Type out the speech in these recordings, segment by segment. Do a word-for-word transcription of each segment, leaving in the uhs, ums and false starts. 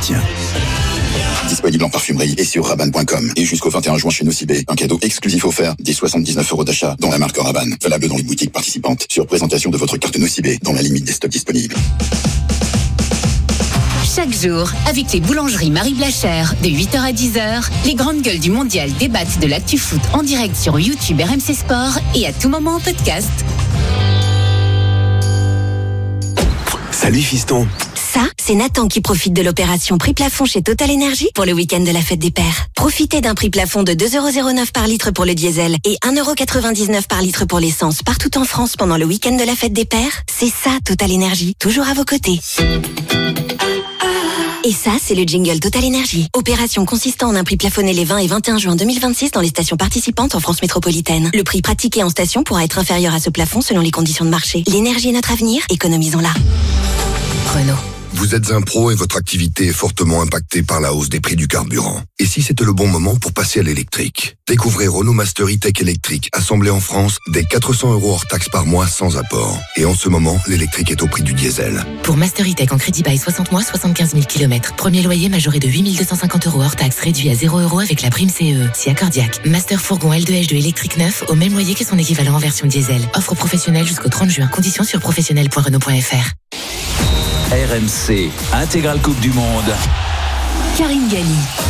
appartient. Disponible en parfumerie et sur Rabanne point com. Et jusqu'au vingt et un juin chez Nocibé, un cadeau exclusif offert, dès soixante-dix-neuf euros d'achat dans la marque Rabanne. Valable dans les boutiques participantes, sur présentation de votre carte Nocibé, dans la limite des stocks disponibles. Chaque jour, avec les boulangeries Marie Blachère, de huit heures à dix heures, les grandes gueules du mondial débattent de l'actu foot en direct sur YouTube R M C Sport et à tout moment en podcast. Salut fiston. Ça, c'est Nathan qui profite de l'opération prix plafond chez Total Energy pour le week-end de la fête des pères. Profitez d'un prix plafond de deux euros zéro neuf par litre pour le diesel et un euro quatre-vingt-dix-neuf par litre pour l'essence partout en France pendant le week-end de la fête des pères. C'est ça, Total Energy, toujours à vos côtés. Et ça, c'est le jingle Total Energy. Opération consistant en un prix plafonné les vingt et vingt et un juin deux mille vingt-six dans les stations participantes en France métropolitaine. Le prix pratiqué en station pourra être inférieur à ce plafond selon les conditions de marché. L'énergie est notre avenir, économisons-la. Renault. Vous êtes un pro et votre activité est fortement impactée par la hausse des prix du carburant. Et si c'était le bon moment pour passer à l'électrique? Découvrez Renault Master E-Tech électrique, assemblé en France, dès quatre cents euros hors taxe par mois sans apport. Et en ce moment, l'électrique est au prix du diesel. Pour Master E-Tech en crédit bail soixante mois, soixante-quinze mille kilomètres. Premier loyer majoré de huit mille deux cent cinquante euros hors taxe, réduit à zéro euros avec la prime C E E. Si accordiaque. Master fourgon L deux H deux électrique neuf au même loyer que son équivalent en version diesel. Offre professionnelle jusqu'au trente juin. Conditions sur professionnel point renault point f r. R M C, intégrale Coupe du Monde. Karine Galli.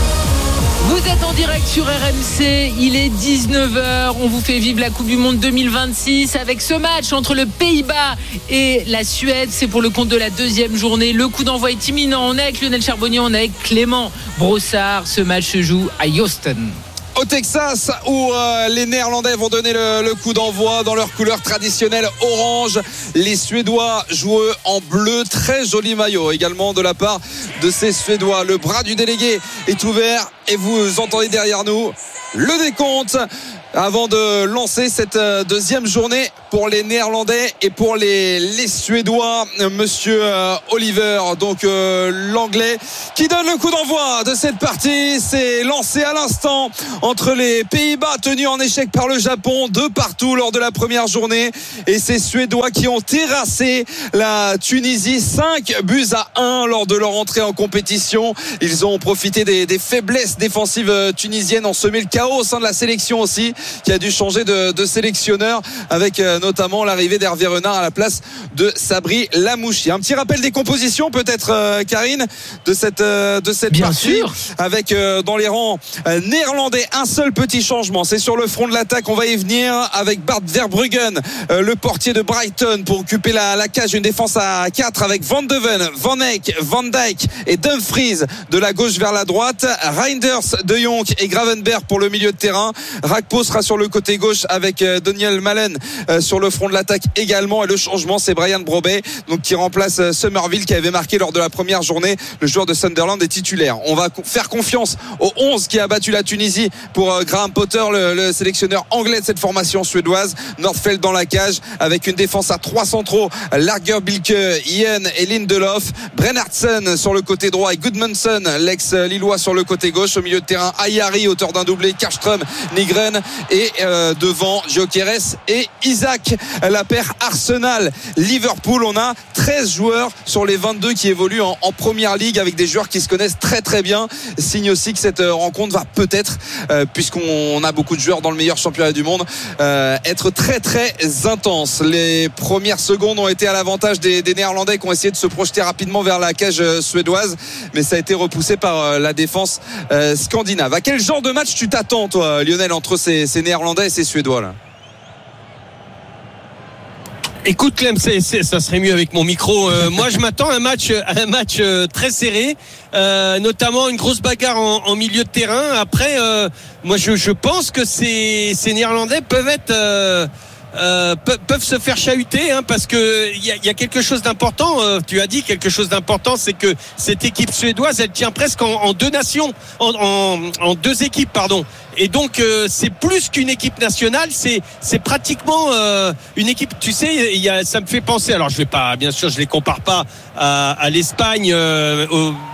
Vous êtes en direct sur R M C, il est dix-neuf heures, on vous fait vivre la Coupe du Monde deux mille vingt-six avec ce match entre le Pays-Bas et la Suède. C'est pour le compte de la deuxième journée, le coup d'envoi est imminent. On est avec Lionel Charbonnier, on est avec Clément Brossard. Ce match se joue à Houston, au Texas, où euh, les Néerlandais vont donner le, le coup d'envoi dans leur couleur traditionnelle orange. Les Suédois jouent en bleu, très joli maillot également de la part de ces Suédois. Le bras du délégué est ouvert et vous entendez derrière nous le décompte avant de lancer cette deuxième journée pour les Néerlandais et pour les, les Suédois. Monsieur euh, Oliver, donc euh, l'anglais, qui donne le coup d'envoi de cette partie. C'est lancé à l'instant entre les Pays-Bas tenus en échec par le Japon, de partout lors de la première journée, et ces Suédois qui ont terrassé la Tunisie cinq buts à un lors de leur entrée en compétition. Ils ont profité des, des faiblesses défensives tunisiennes, ont semé le chaos au sein de la sélection aussi, qui a dû changer de, de sélectionneur avec euh, notamment l'arrivée d'Hervé Renard à la place de Sabri Lamouchi. Un petit rappel des compositions peut-être, euh, Karine, de cette, euh, de cette Bien partie, sûr. avec euh, dans les rangs euh, néerlandais un seul petit changement, c'est sur le front de l'attaque. On va y venir avec Bart Verbruggen, euh, le portier de Brighton, pour occuper la, la cage. Une défense à quatre avec Van de Ven, Van Eyck, Van Dijk et Dumfries de la gauche vers la droite. Reinders, De Jong et Gravenberch pour le milieu de terrain. Rakpo sera sur le côté gauche avec euh, Daniel Malen euh, sur le front de l'attaque également. Et le changement, c'est Brian Brobey, donc qui remplace euh, Summerville, qui avait marqué lors de la première journée. Le joueur de Sunderland est titulaire. On va co- faire confiance au onze qui a battu la Tunisie pour euh, Graham Potter, le, le sélectionneur anglais de cette formation suédoise. Nordfeld dans la cage avec une défense à trois centraux, Lagerbilke, Ian et Lindelof. Brennardsen sur le côté droit et Gudmundsson, l'ex-lillois, sur le côté gauche. Au milieu de terrain, Ayari, auteur d'un doublé, Karlström, Nygren, et euh, devant Gyökeres et Isaac, la paire Arsenal Liverpool. On a treize joueurs sur les vingt-deux qui évoluent en, en première ligue, avec des joueurs qui se connaissent très très bien. Signe aussi que cette rencontre va peut-être, euh, puisqu'on a beaucoup de joueurs dans le meilleur championnat du monde, euh, être très très intense. Les premières secondes ont été à l'avantage des, des Néerlandais, qui ont essayé de se projeter rapidement vers la cage suédoise, mais ça a été repoussé par euh, la défense euh, scandinave. À quel genre de match tu t'attends, toi, Lionel, entre ces, ces Néerlandais et ces Suédois là? Écoute Clem, c'est, c'est, ça serait mieux avec mon micro. Euh, moi, je m'attends à un match, à un match euh, très serré, euh, notamment une grosse bagarre en, en milieu de terrain. Après, euh, moi, je, je pense que ces, ces Néerlandais peuvent être euh, Euh, peuvent se faire chahuter, hein, parce que il y a, y a quelque chose d'important. Euh, tu as dit quelque chose d'important, c'est que cette équipe suédoise, elle tient presque en, en deux nations, en, en, en deux équipes, pardon. Et donc euh, c'est plus qu'une équipe nationale, c'est c'est pratiquement euh, une équipe. Tu sais, il y a, ça me fait penser. Alors je vais pas, bien sûr, je les compare pas à, à l'Espagne. Euh, au,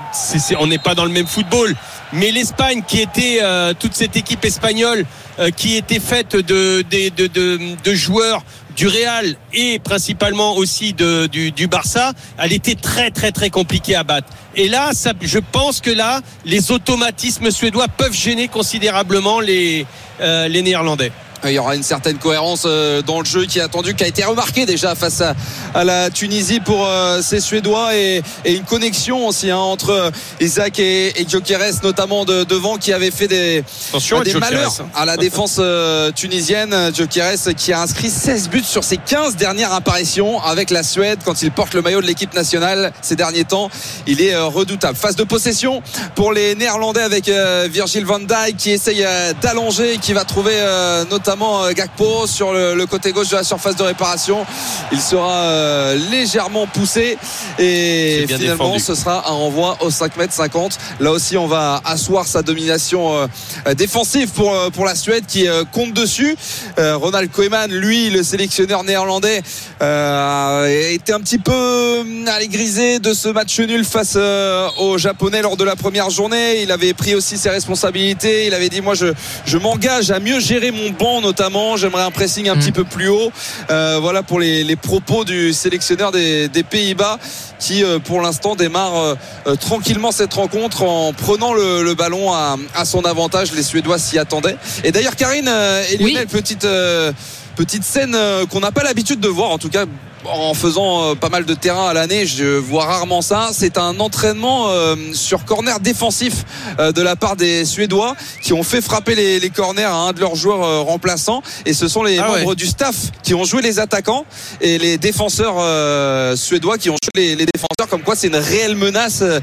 c'est, c'est, on n'est pas dans le même football. Mais l'Espagne, qui était euh, toute cette équipe espagnole, euh, qui était faite de, de, de, de, de joueurs du Real et principalement aussi de, du, du Barça, elle était très très très compliquée à battre. Et là, ça, je pense que là, les automatismes suédois peuvent gêner considérablement les, euh, les Néerlandais. Il y aura une certaine cohérence dans le jeu qui est attendu, qui a été remarqué déjà face à, à la Tunisie pour euh, ces Suédois et, et une connexion aussi hein, entre Isaac et, et Gyökeres notamment de, devant qui avait fait des, Attention, des malheurs hein. à la défense euh, tunisienne. Gyökeres qui a inscrit seize buts sur ses quinze dernières apparitions avec la Suède quand il porte le maillot de l'équipe nationale ces derniers temps. Il est euh, redoutable. Phase de possession pour les Néerlandais avec euh, Virgil van Dijk qui essaye euh, d'allonger, qui va trouver euh, notamment Gakpo sur le, le côté gauche de la surface de réparation. Il sera euh, légèrement poussé et finalement défendu. Ce sera un renvoi au cinq mètres cinquante. Là aussi on va asseoir sa domination euh, défensive pour, euh, pour la Suède qui euh, compte dessus. euh, Ronald Koeman, lui le sélectionneur néerlandais, euh, était un petit peu allez, grisé de ce match nul face euh, aux Japonais lors de la première journée. Il avait pris aussi ses responsabilités. Il avait dit moi je, je m'engage à mieux gérer mon banc notamment, j'aimerais un pressing un mmh. petit peu plus haut. Euh, voilà pour les, les propos du sélectionneur des, des Pays-Bas qui euh, pour l'instant démarre euh, euh, tranquillement cette rencontre en prenant le, le ballon à, à son avantage. Les Suédois s'y attendaient. Et d'ailleurs Karine euh, et Lionel, oui. petite, euh, petite scène euh, qu'on n'a pas l'habitude de voir en tout cas en faisant pas mal de terrain à l'année, je vois rarement ça. C'est un entraînement euh, sur corner défensif euh, de la part des Suédois qui ont fait frapper les, les corners à un de leurs joueurs euh, remplaçants. Et ce sont les ah membres ouais. du staff qui ont joué les attaquants et les défenseurs euh, suédois qui ont joué les, les défenseurs. Comme quoi, c'est une réelle menace. Euh,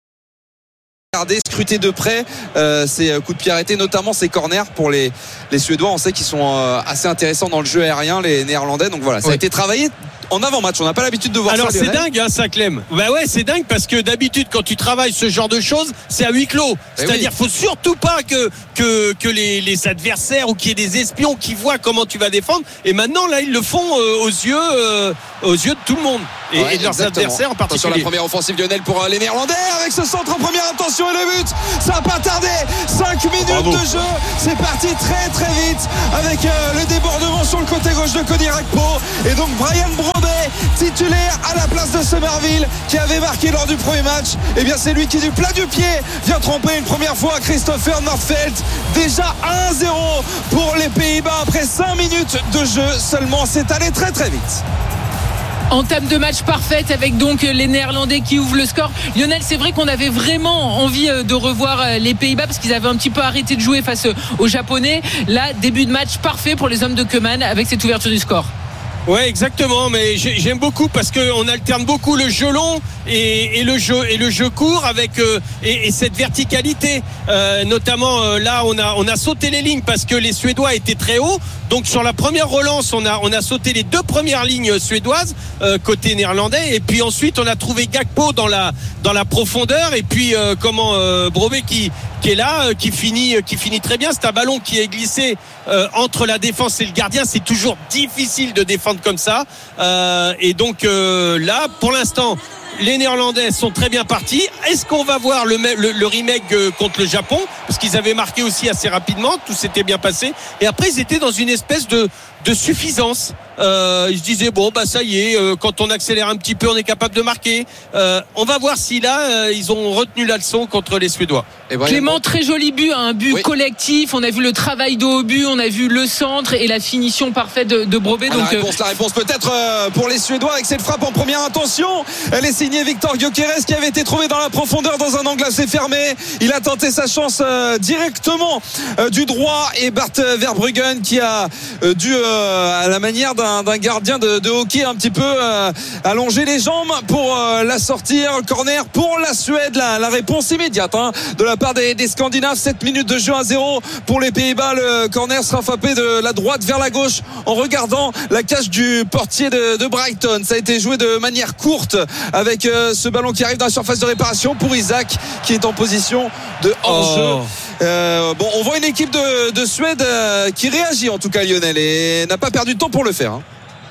scruter de près euh, ces coups de pied arrêtés, notamment ces corners pour les, les Suédois. On sait qu'ils sont euh, assez intéressants dans le jeu aérien, les Néerlandais. Donc voilà, ça ouais. a été travaillé en avant-match. On n'a pas l'habitude de voir Alors ça. Alors c'est dingue hein, ça Clem. Bah ouais c'est dingue parce que d'habitude quand tu travailles ce genre de choses c'est à huis clos. Et c'est-à-dire oui. faut surtout pas que, que, que les, les adversaires ou qu'il y ait des espions qui voient comment tu vas défendre. Et maintenant là ils le font euh, aux yeux euh, aux yeux de tout le monde. Et, ouais, et de leurs exactement. adversaires en particulier. Sur la première offensive Lionel pour les Néerlandais avec ce centre en première intention et le but. Ça n'a pas tardé. cinq minutes Bravo. de jeu. C'est parti très très vite avec euh, le débordement sur le côté gauche de Cody Gakpo. Et donc Brian Brobey titulaire à la place de Somerville qui avait marqué lors du premier match. Et bien c'est lui qui du plat du pied vient tromper une première fois Christopher Nordfeldt. Déjà un zéro pour les Pays-Bas après cinq minutes de jeu seulement. C'est allé très très vite. Entame de match parfaite avec donc les Néerlandais qui ouvrent le score. Lionel, c'est vrai qu'on avait vraiment envie de revoir les Pays-Bas parce qu'ils avaient un petit peu arrêté de jouer face aux Japonais. Là, début de match parfait pour les hommes de Koeman avec cette ouverture du score. Ouais, exactement. Mais j'aime beaucoup parce qu'on alterne beaucoup le jeu long et, et le jeu et le jeu court avec euh, et, et cette verticalité. Euh, notamment euh, là, on a on a sauté les lignes parce que les Suédois étaient très hauts. Donc sur la première relance, on a on a sauté les deux premières lignes suédoises euh, côté néerlandais. Et puis ensuite, on a trouvé Gakpo dans la dans la profondeur. Et puis euh, comment euh, Brobey qui qui est là, euh, qui finit qui finit très bien. C'est un ballon qui est glissé euh, entre la défense et le gardien. C'est toujours difficile de défendre comme ça euh, et donc euh, là pour l'instant les Néerlandais sont très bien partis. Est-ce qu'on va voir le, le, le remake contre le Japon parce qu'ils avaient marqué aussi assez rapidement, tout s'était bien passé et après ils étaient dans une espèce de, de suffisance. Euh, ils se disaient bon bah ça y est, euh, quand on accélère un petit peu on est capable de marquer. Euh, on va voir si là euh, ils ont retenu la leçon contre les Suédois. Et Clément, très joli but, un but oui. collectif. On a vu le travail de haut but, on a vu le centre et la finition parfaite de, de Brobey. Ah, donc la réponse, euh... la réponse peut-être euh, pour les Suédois avec cette frappe en première intention. Elle est signée Victor Gyökeres qui avait été trouvé dans la profondeur dans un angle assez fermé. Il a tenté sa chance euh, directement euh, du droit et Bart Verbruggen qui a euh, dû euh, à la manière d'un, d'un gardien de, de hockey un petit peu euh, allonger les jambes pour euh, la sortir. Corner pour la Suède. La, la réponse immédiate hein, de la part des, des Scandinaves. sept minutes de jeu à zéro pour les Pays-Bas. Le corner sera frappé de la droite vers la gauche en regardant la cage du portier de, de Brighton. Ça a été joué de manière courte avec euh, ce ballon qui arrive dans la surface de réparation pour Isaac qui est en position de hors-jeu. Oh. Euh, bon, on voit une équipe de, de Suède euh, qui réagit en tout cas Lionel et n'a pas perdu de temps pour le faire. Hein.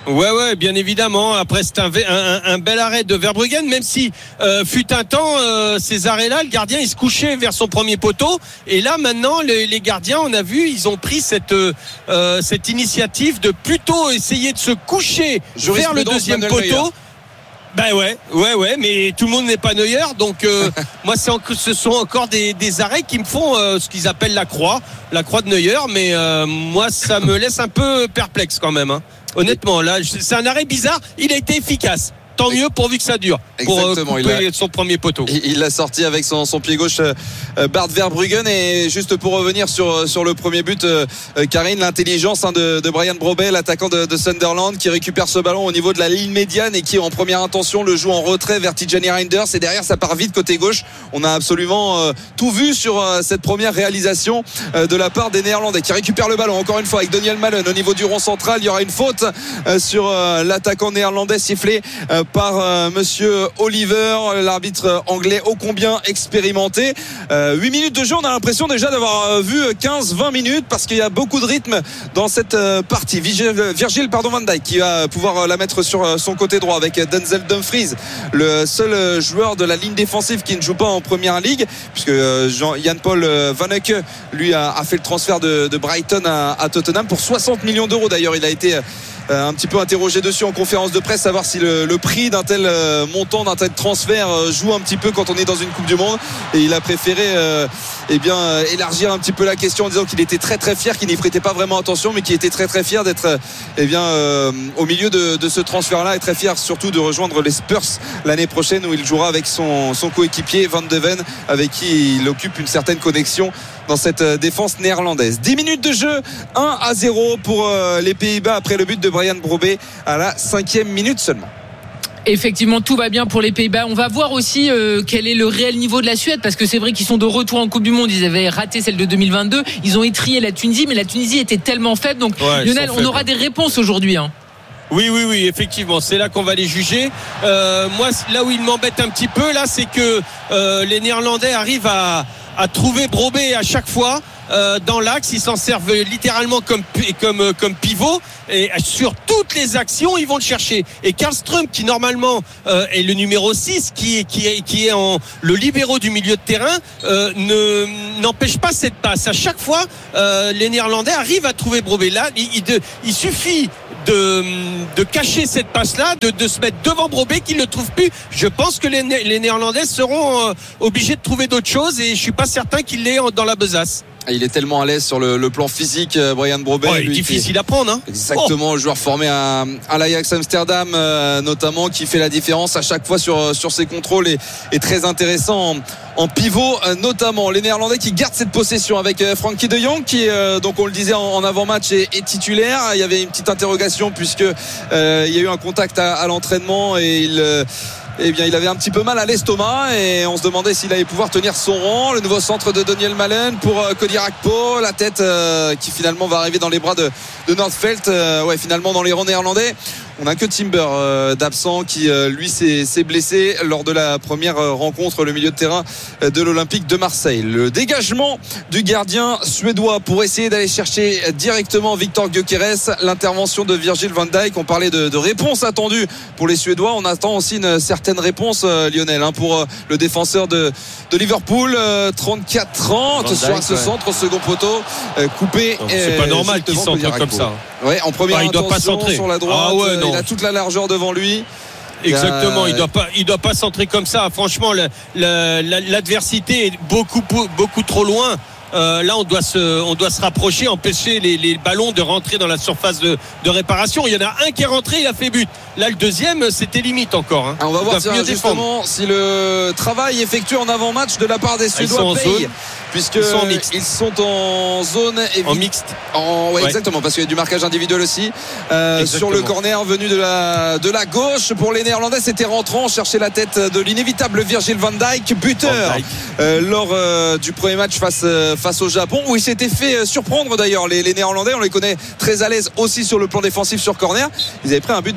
Ouais, ouais, bien évidemment. Après, c'est un, un, un bel arrêt de Verbruggen, même si euh, fut un temps, euh, ces arrêts-là, le gardien, il se couchait vers son premier poteau. Et là, maintenant, les, les gardiens, on a vu, ils ont pris cette euh, cette initiative de plutôt essayer de se coucher vers le deuxième poteau. Ben ouais, ouais, ouais, mais tout le monde n'est pas Neuer, donc euh, moi, c'est en, ce sont encore des, des arrêts qui me font euh, ce qu'ils appellent la croix, la croix de Neuer, mais euh, moi, ça me laisse un peu perplexe quand même. Hein. Honnêtement, là, c'est un arrêt bizarre. Il a été efficace. Tant mieux pourvu que ça dure. Exactement, pour euh, couper il a, son premier poteau. Il l'a sorti avec son, son pied gauche, euh, Bart Verbruggen. Et juste pour revenir sur, sur le premier but, euh, Karine, l'intelligence hein, de, de Brian Brobbey, l'attaquant de, de Sunderland, qui récupère ce ballon au niveau de la ligne médiane et qui en première intention le joue en retrait vers Tijani Reinders. Et derrière, ça part vite côté gauche. On a absolument euh, tout vu sur euh, cette première réalisation euh, de la part des Néerlandais, qui récupère le ballon encore une fois avec Daniel Malen au niveau du rond central. Il y aura une faute euh, sur euh, l'attaquant néerlandais sifflé euh, par euh, monsieur Oliver, l'arbitre anglais ô combien expérimenté. euh, huit minutes de jeu, on a l'impression déjà d'avoir vu quinze vingt minutes parce qu'il y a beaucoup de rythme dans cette euh, partie. Virgil, Virgil pardon, van Dijk qui va pouvoir la mettre sur son côté droit avec Denzel Dumfries, le seul joueur de la ligne défensive qui ne joue pas en première ligue, puisque Jan-Paul Van Hecke lui a, a fait le transfert de, de Brighton à, à Tottenham pour soixante millions d'euros. D'ailleurs, il a été un petit peu interrogé dessus en conférence de presse, savoir si le, le prix d'un tel montant, d'un tel transfert joue un petit peu quand on est dans une Coupe du Monde, et il a préféré euh, eh bien élargir un petit peu la question en disant qu'il était très très fier, qu'il n'y prêtait pas vraiment attention, mais qu'il était très très fier d'être eh bien euh, au milieu de, de ce transfert là, et très fier surtout de rejoindre les Spurs l'année prochaine où il jouera avec son, son coéquipier Van de Ven, avec qui il occupe une certaine connexion dans cette défense néerlandaise. dix minutes de jeu, un à zéro pour les Pays-Bas après le but de Brian Brobbey à la cinquième minute seulement. Effectivement, tout va bien pour les Pays-Bas. On va voir aussi euh, quel est le réel niveau de la Suède, parce que c'est vrai qu'ils sont de retour en Coupe du Monde. Ils avaient raté celle de deux mille vingt-deux. Ils ont étrié la Tunisie, mais la Tunisie était tellement faible. Donc, ouais, Lionel, on aura des réponses aujourd'hui. Hein. Oui, oui, oui, effectivement, c'est là qu'on va les juger. Euh, moi, là où il m'embête un petit peu, là, c'est que euh, les Néerlandais arrivent à, à trouver Brobbey à chaque fois. Euh, dans l'axe, ils s'en servent littéralement comme comme comme pivot, et sur toutes les actions ils vont le chercher. Et Karlström, qui normalement euh, est le numéro six, qui est qui est qui est en le libéraux du milieu de terrain, euh, ne n'empêche pas cette passe. À chaque fois, euh, les Néerlandais arrivent à trouver Brobbey. Là, il, il, il suffit de de cacher cette passe-là, de de se mettre devant Brobbey qu'il ne le trouve plus. Je pense que les les Néerlandais seront euh, obligés de trouver d'autres choses, et je suis pas certain qu'il l'ait dans la besace. Il est tellement à l'aise sur le, le plan physique, Brian Brobbey. Oh, il est difficile à prendre. Hein. Exactement, oh. Joueur formé à, à l'Ajax Amsterdam, euh, notamment, qui fait la différence à chaque fois sur, sur ses contrôles, et, et très intéressant en, en pivot, euh, notamment. Les Néerlandais qui gardent cette possession avec euh, Frankie de Jong, qui, euh, donc on le disait en, en avant-match, est, est titulaire. Il y avait une petite interrogation puisque euh, il y a eu un contact à, à l'entraînement, et il... Euh, Eh bien, il avait un petit peu mal à l'estomac, et on se demandait s'il allait pouvoir tenir son rang. Le nouveau centre de Daniel Malen pour Cody Gakpo, la tête euh, qui finalement va arriver dans les bras de, de Nordfeldt. Euh, ouais, finalement dans les rangs néerlandais, on n'a que Timber euh, d'absent, qui euh, lui s'est, s'est blessé lors de la première euh, rencontre, le milieu de terrain euh, de l'Olympique de Marseille. Le dégagement du gardien suédois pour essayer d'aller chercher directement Victor Gyökeres. L'intervention de Virgil van Dijk. On parlait de, de réponse attendue pour les Suédois. On attend aussi une certaine réponse, euh, Lionel, hein, pour euh, le défenseur de, de Liverpool, euh, trente-quatre trente sur ce ouais. centre au second poteau, euh, coupé. Non, c'est pas normal qu'il centre comme ça. Ouais, en première ah, il intention doit pas centrer sur la droite. Ah ouais, il a toute la largeur devant lui. Exactement, il doit pas, il doit pas centrer comme ça. Franchement, le, le, l'adversité est beaucoup, beaucoup trop loin. Euh, là, on doit se, on doit se rapprocher, empêcher les, les ballons de rentrer dans la surface de, de réparation. Il y en a un qui est rentré, il a fait but. Là, le deuxième, c'était limite encore. Hein. On va voir tiens, justement si le travail effectué en avant-match de la part des Suédois paye, puisque ils sont en, ils sont en zone évi- en mixte. En, ouais, ouais. Exactement, parce qu'il y a du marquage individuel aussi. Euh, sur le corner venu de la de la gauche pour les Néerlandais, c'était rentrant, chercher la tête de l'inévitable Virgil van Dijk, buteur van Dijk. Euh, lors euh, du premier match face face au Japon, où il s'était fait surprendre d'ailleurs. Les, les Néerlandais, on les connaît très à l'aise aussi sur le plan défensif sur corner. Ils avaient pris un but de la tête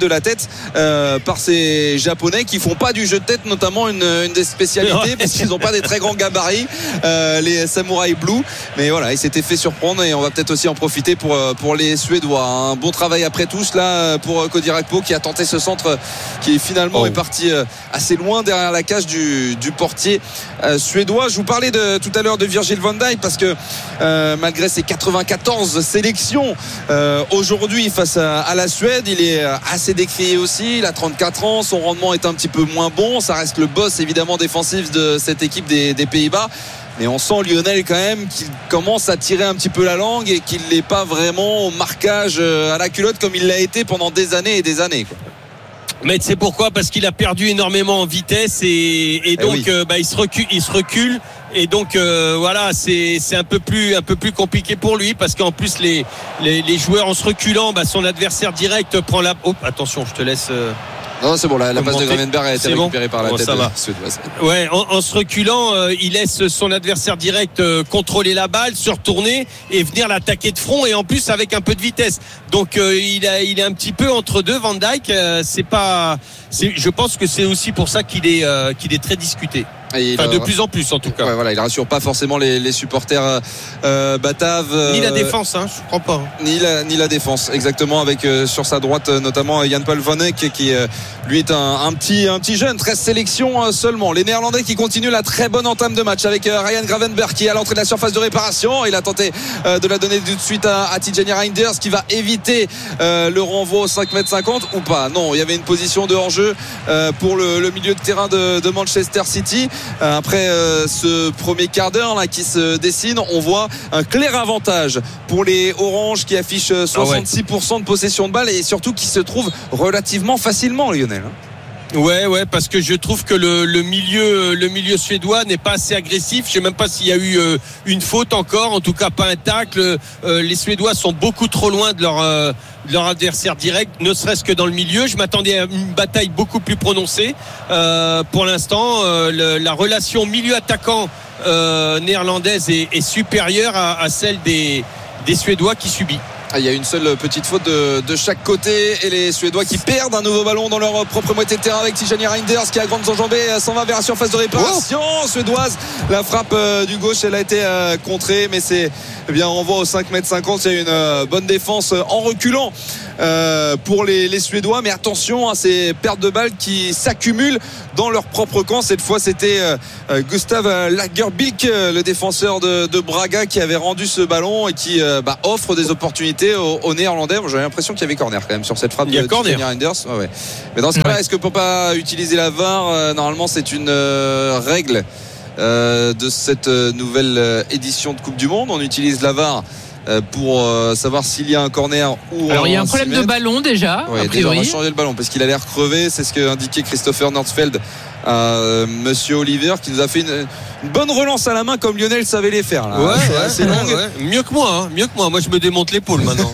euh, par ces Japonais qui font pas du jeu de tête notamment une, une des spécialités parce qu'ils n'ont pas des très grands gabarits, euh, les Samurai Blue. Mais voilà, ils s'étaient fait surprendre et on va peut-être aussi en profiter pour, pour les Suédois. Un bon travail après tous là pour Cody Rakpo qui a tenté ce centre qui finalement oh. est parti assez loin derrière la cage du, du portier euh, suédois. Je vous parlais de, tout à l'heure de Virgil van Dijk parce que euh, malgré ses quatre-vingt-quatorze sélections euh, aujourd'hui face à, à la Suède, il est assez décrié aussi. Il a trente-quatre ans, son rendement est un petit peu moins bon. Ça reste le boss évidemment défensif de cette équipe des, des Pays-Bas. Mais on sent Lionel quand même qu'il commence à tirer un petit peu la langue et qu'il n'est pas vraiment au marquage à la culotte comme il l'a été pendant des années et des années, quoi. Mais c'est pourquoi? Parce qu'il a perdu énormément en vitesse et, et donc eh oui. euh, bah, il se recule, il se recule et donc euh, voilà, c'est c'est un peu plus un peu plus compliqué pour lui parce qu'en plus les les, les joueurs en se reculant, bah, son adversaire direct prend la. Oh, attention, je te laisse. Euh... Non, c'est bon, la, la passe de Gravenberg a été récupérée bon par la bon, tête de Suédoise. Ouais, en, en se reculant, euh, il laisse son adversaire direct euh, contrôler la balle, se retourner et venir l'attaquer de front et en plus avec un peu de vitesse. Donc euh, il a, il est un petit peu entre deux. Van Dijk, euh, c'est pas, c'est, je pense que c'est aussi pour ça qu'il est, euh, qu'il est très discuté. Enfin, de plus en plus en tout cas. Ouais, voilà, il rassure pas forcément les, les supporters euh, bataves. Euh, ni la défense, hein, je crois pas. Ni la ni la défense, exactement, avec euh, sur sa droite euh, notamment Jan-Paul Van Eyck qui euh, lui est un, un petit un petit jeune, treize sélections euh, seulement. Les Néerlandais qui continuent la très bonne entame de match avec euh, Ryan Gravenberg qui est à l'entrée de la surface de réparation. Il a tenté euh, de la donner tout de suite à, à Tijani Reinders qui va éviter euh, le renvoi au cinq mètres cinquante ou pas. Non, il y avait une position de hors-jeu euh, pour le, le milieu de terrain de, de Manchester City. Après euh, ce premier quart d'heure là qui se dessine, on voit un clair avantage pour les Oranges qui affichent soixante-six pour cent de possession de balle et surtout qui se trouvent relativement facilement, Lionel. Ouais, ouais, parce que je trouve que le, le milieu, le milieu suédois n'est pas assez agressif. Je sais même pas s'il y a eu euh, une faute encore, en tout cas pas un tacle. Euh, les Suédois sont beaucoup trop loin de leur, euh, de leur adversaire direct, ne serait-ce que dans le milieu. Je m'attendais à une bataille beaucoup plus prononcée. Euh, pour l'instant, euh, le, la relation milieu-attaquant euh, néerlandaise est, est supérieure à, à celle des, des Suédois qui subit. Il y a une seule petite faute de, de chaque côté et les Suédois qui perdent un nouveau ballon dans leur propre moitié de terrain avec Tijani Reinders qui a grandes enjambées, s'en va vers la surface de réparation oh suédoise. La frappe euh, du gauche, elle a été euh, contrée, mais c'est eh bien renvoi au cinq mètres cinquante. Il y a une euh, bonne défense euh, en reculant euh, pour les, les Suédois, mais attention à ces pertes de balles qui s'accumulent dans leur propre camp. Cette fois, c'était euh, Gustav Lagerbilk, le défenseur de, de Braga, qui avait rendu ce ballon et qui euh, bah, offre des opportunités Aux, aux Néerlandais. J'avais l'impression qu'il y avait corner quand même sur cette frappe. Il y a de corner. Reinders. Ouais, ouais. Mais dans ce cas-là, ouais. Est-ce que pour pas utiliser la V A R, euh, normalement c'est une euh, règle euh, de cette euh, nouvelle euh, édition de Coupe du Monde. On utilise la V A R euh, pour euh, savoir s'il y a un corner ou. Alors un il y a un problème de ballon déjà. Ouais, a priori. Déjà, on va changer le ballon parce qu'il a l'air crevé. C'est ce qu'a indiqué Christopher Nordfeld à euh, Monsieur Oliver qui nous a fait une, une bonne relance à la main comme Lionel savait les faire là. Ouais, ouais, c'est ouais, ouais. Mieux que moi, hein. mieux que moi. Moi, je me démonte l'épaule maintenant.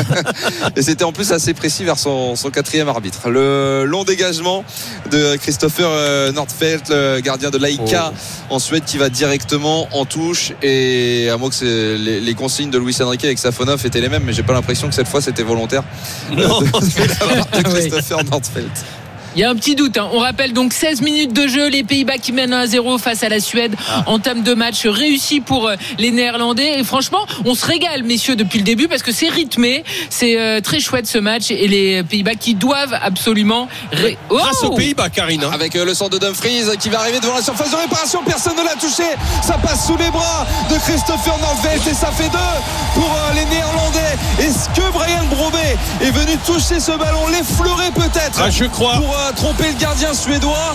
Et c'était en plus assez précis vers son, son quatrième arbitre. Le long dégagement de Christopher euh, Nordfeld, le gardien de l'A I K oh. en Suède, qui va directement en touche. Et à moins que c'est les, les consignes de Luis Enrique avec Safonov étaient les mêmes, mais j'ai pas l'impression que cette fois c'était volontaire. Non. De, de, de Christopher Nordfeld. Il y a un petit doute, hein. On rappelle donc seize minutes de jeu, les Pays-Bas qui mènent un à zéro face à la Suède. Ah. Entame de match réussi pour les Néerlandais et franchement on se régale messieurs depuis le début parce que c'est rythmé, c'est euh, très chouette ce match et les Pays-Bas qui doivent absolument ré... oh grâce aux Pays-Bas, Karine, hein. Avec euh, le centre de Dumfries qui va arriver devant la surface de réparation, personne ne l'a touché, ça passe sous les bras de Christopher Nordfeld et ça fait deux pour euh, les Néerlandais. Est-ce que Brian Brobé est venu toucher ce ballon, l'effleurer peut-être ah, je crois pour euh, tromper le gardien suédois,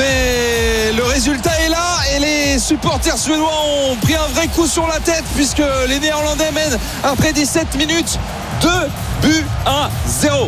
mais le résultat est là et les supporters suédois ont pris un vrai coup sur la tête puisque les Néerlandais mènent après dix-sept minutes deux buts à zéro.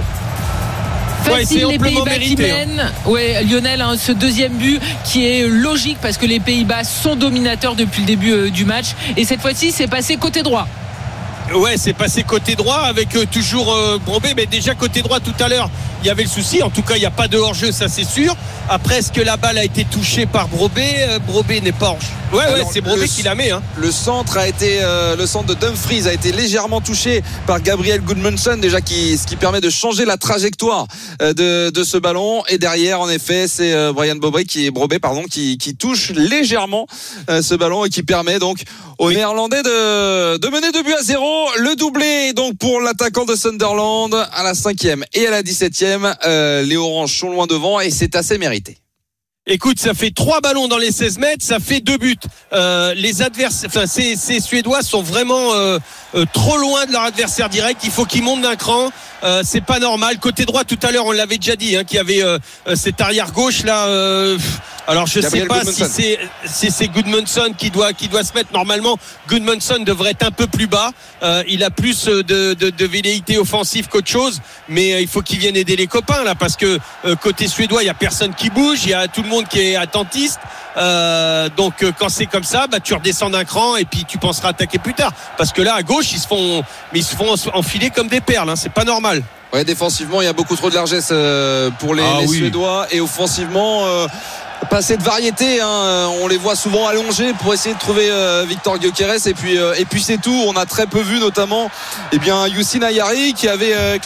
Facile, ouais, les Pays-Bas mérité, qui mènent. Hein. Ouais, Lionel, hein, ce deuxième but qui est logique parce que les Pays-Bas sont dominateurs depuis le début euh, du match et cette fois-ci c'est passé côté droit. Ouais, c'est passé côté droit avec euh, toujours euh, Brobé, mais déjà côté droit tout à l'heure il y avait le souci. En tout cas, il n'y a pas de hors-jeu, ça c'est sûr. Après, est-ce que la balle a été touchée par Brobé? euh, Brobé n'est pas hors-jeu. Ouais, Alors, ouais, c'est Brobé qui la met. Hein. Le centre a été, euh, le centre de Dumfries a été légèrement touché par Gabriel Goodmanson, déjà qui, ce qui permet de changer la trajectoire euh, de, de ce ballon. Et derrière, en effet, c'est euh, Brian Brobé qui est Brobé, pardon, qui, qui touche légèrement euh, ce ballon et qui permet donc aux oui. Néerlandais de, de mener deux buts à zéro. Le doublé donc pour l'attaquant de Sunderland à la cinquième et à la dix-septième. Euh, les Oranges sont loin devant et c'est assez mérité. Écoute, ça fait trois ballons dans les seize mètres, ça fait deux buts. Euh, les adversaires, enfin, ces, ces Suédois sont vraiment euh, euh, trop loin de leur adversaire direct. Il faut qu'ils montent d'un cran. Euh, c'est pas normal. Côté droit, tout à l'heure, on l'avait déjà dit, hein, qu'il y avait euh, cet arrière gauche là. Euh, alors je Gabriel sais pas Goodmanson. si c'est si c'est Goodmanson qui doit qui doit se mettre. Normalement, Goodmanson devrait être un peu plus bas. Euh, il a plus de, de, de velléité offensive qu'autre chose, mais euh, il faut qu'il vienne aider les copains là, parce que euh, côté suédois, il y a personne qui bouge, il y a tout le monde qui est attentiste. Euh, donc euh, quand c'est comme ça, bah tu redescends d'un cran et puis tu penseras attaquer plus tard. Parce que là à gauche, ils se font mais ils se font enfiler comme des perles. Hein, c'est pas normal. Ouais, défensivement, il y a beaucoup trop de largesse euh, pour les, ah, les oui. Suédois, et offensivement. Euh, Pas assez de variété, hein. On les voit souvent allongés pour essayer de trouver euh, Victor Gyökeres, et puis euh, et puis c'est tout. On a très peu vu notamment eh bien Youssine Ayari qui avait euh,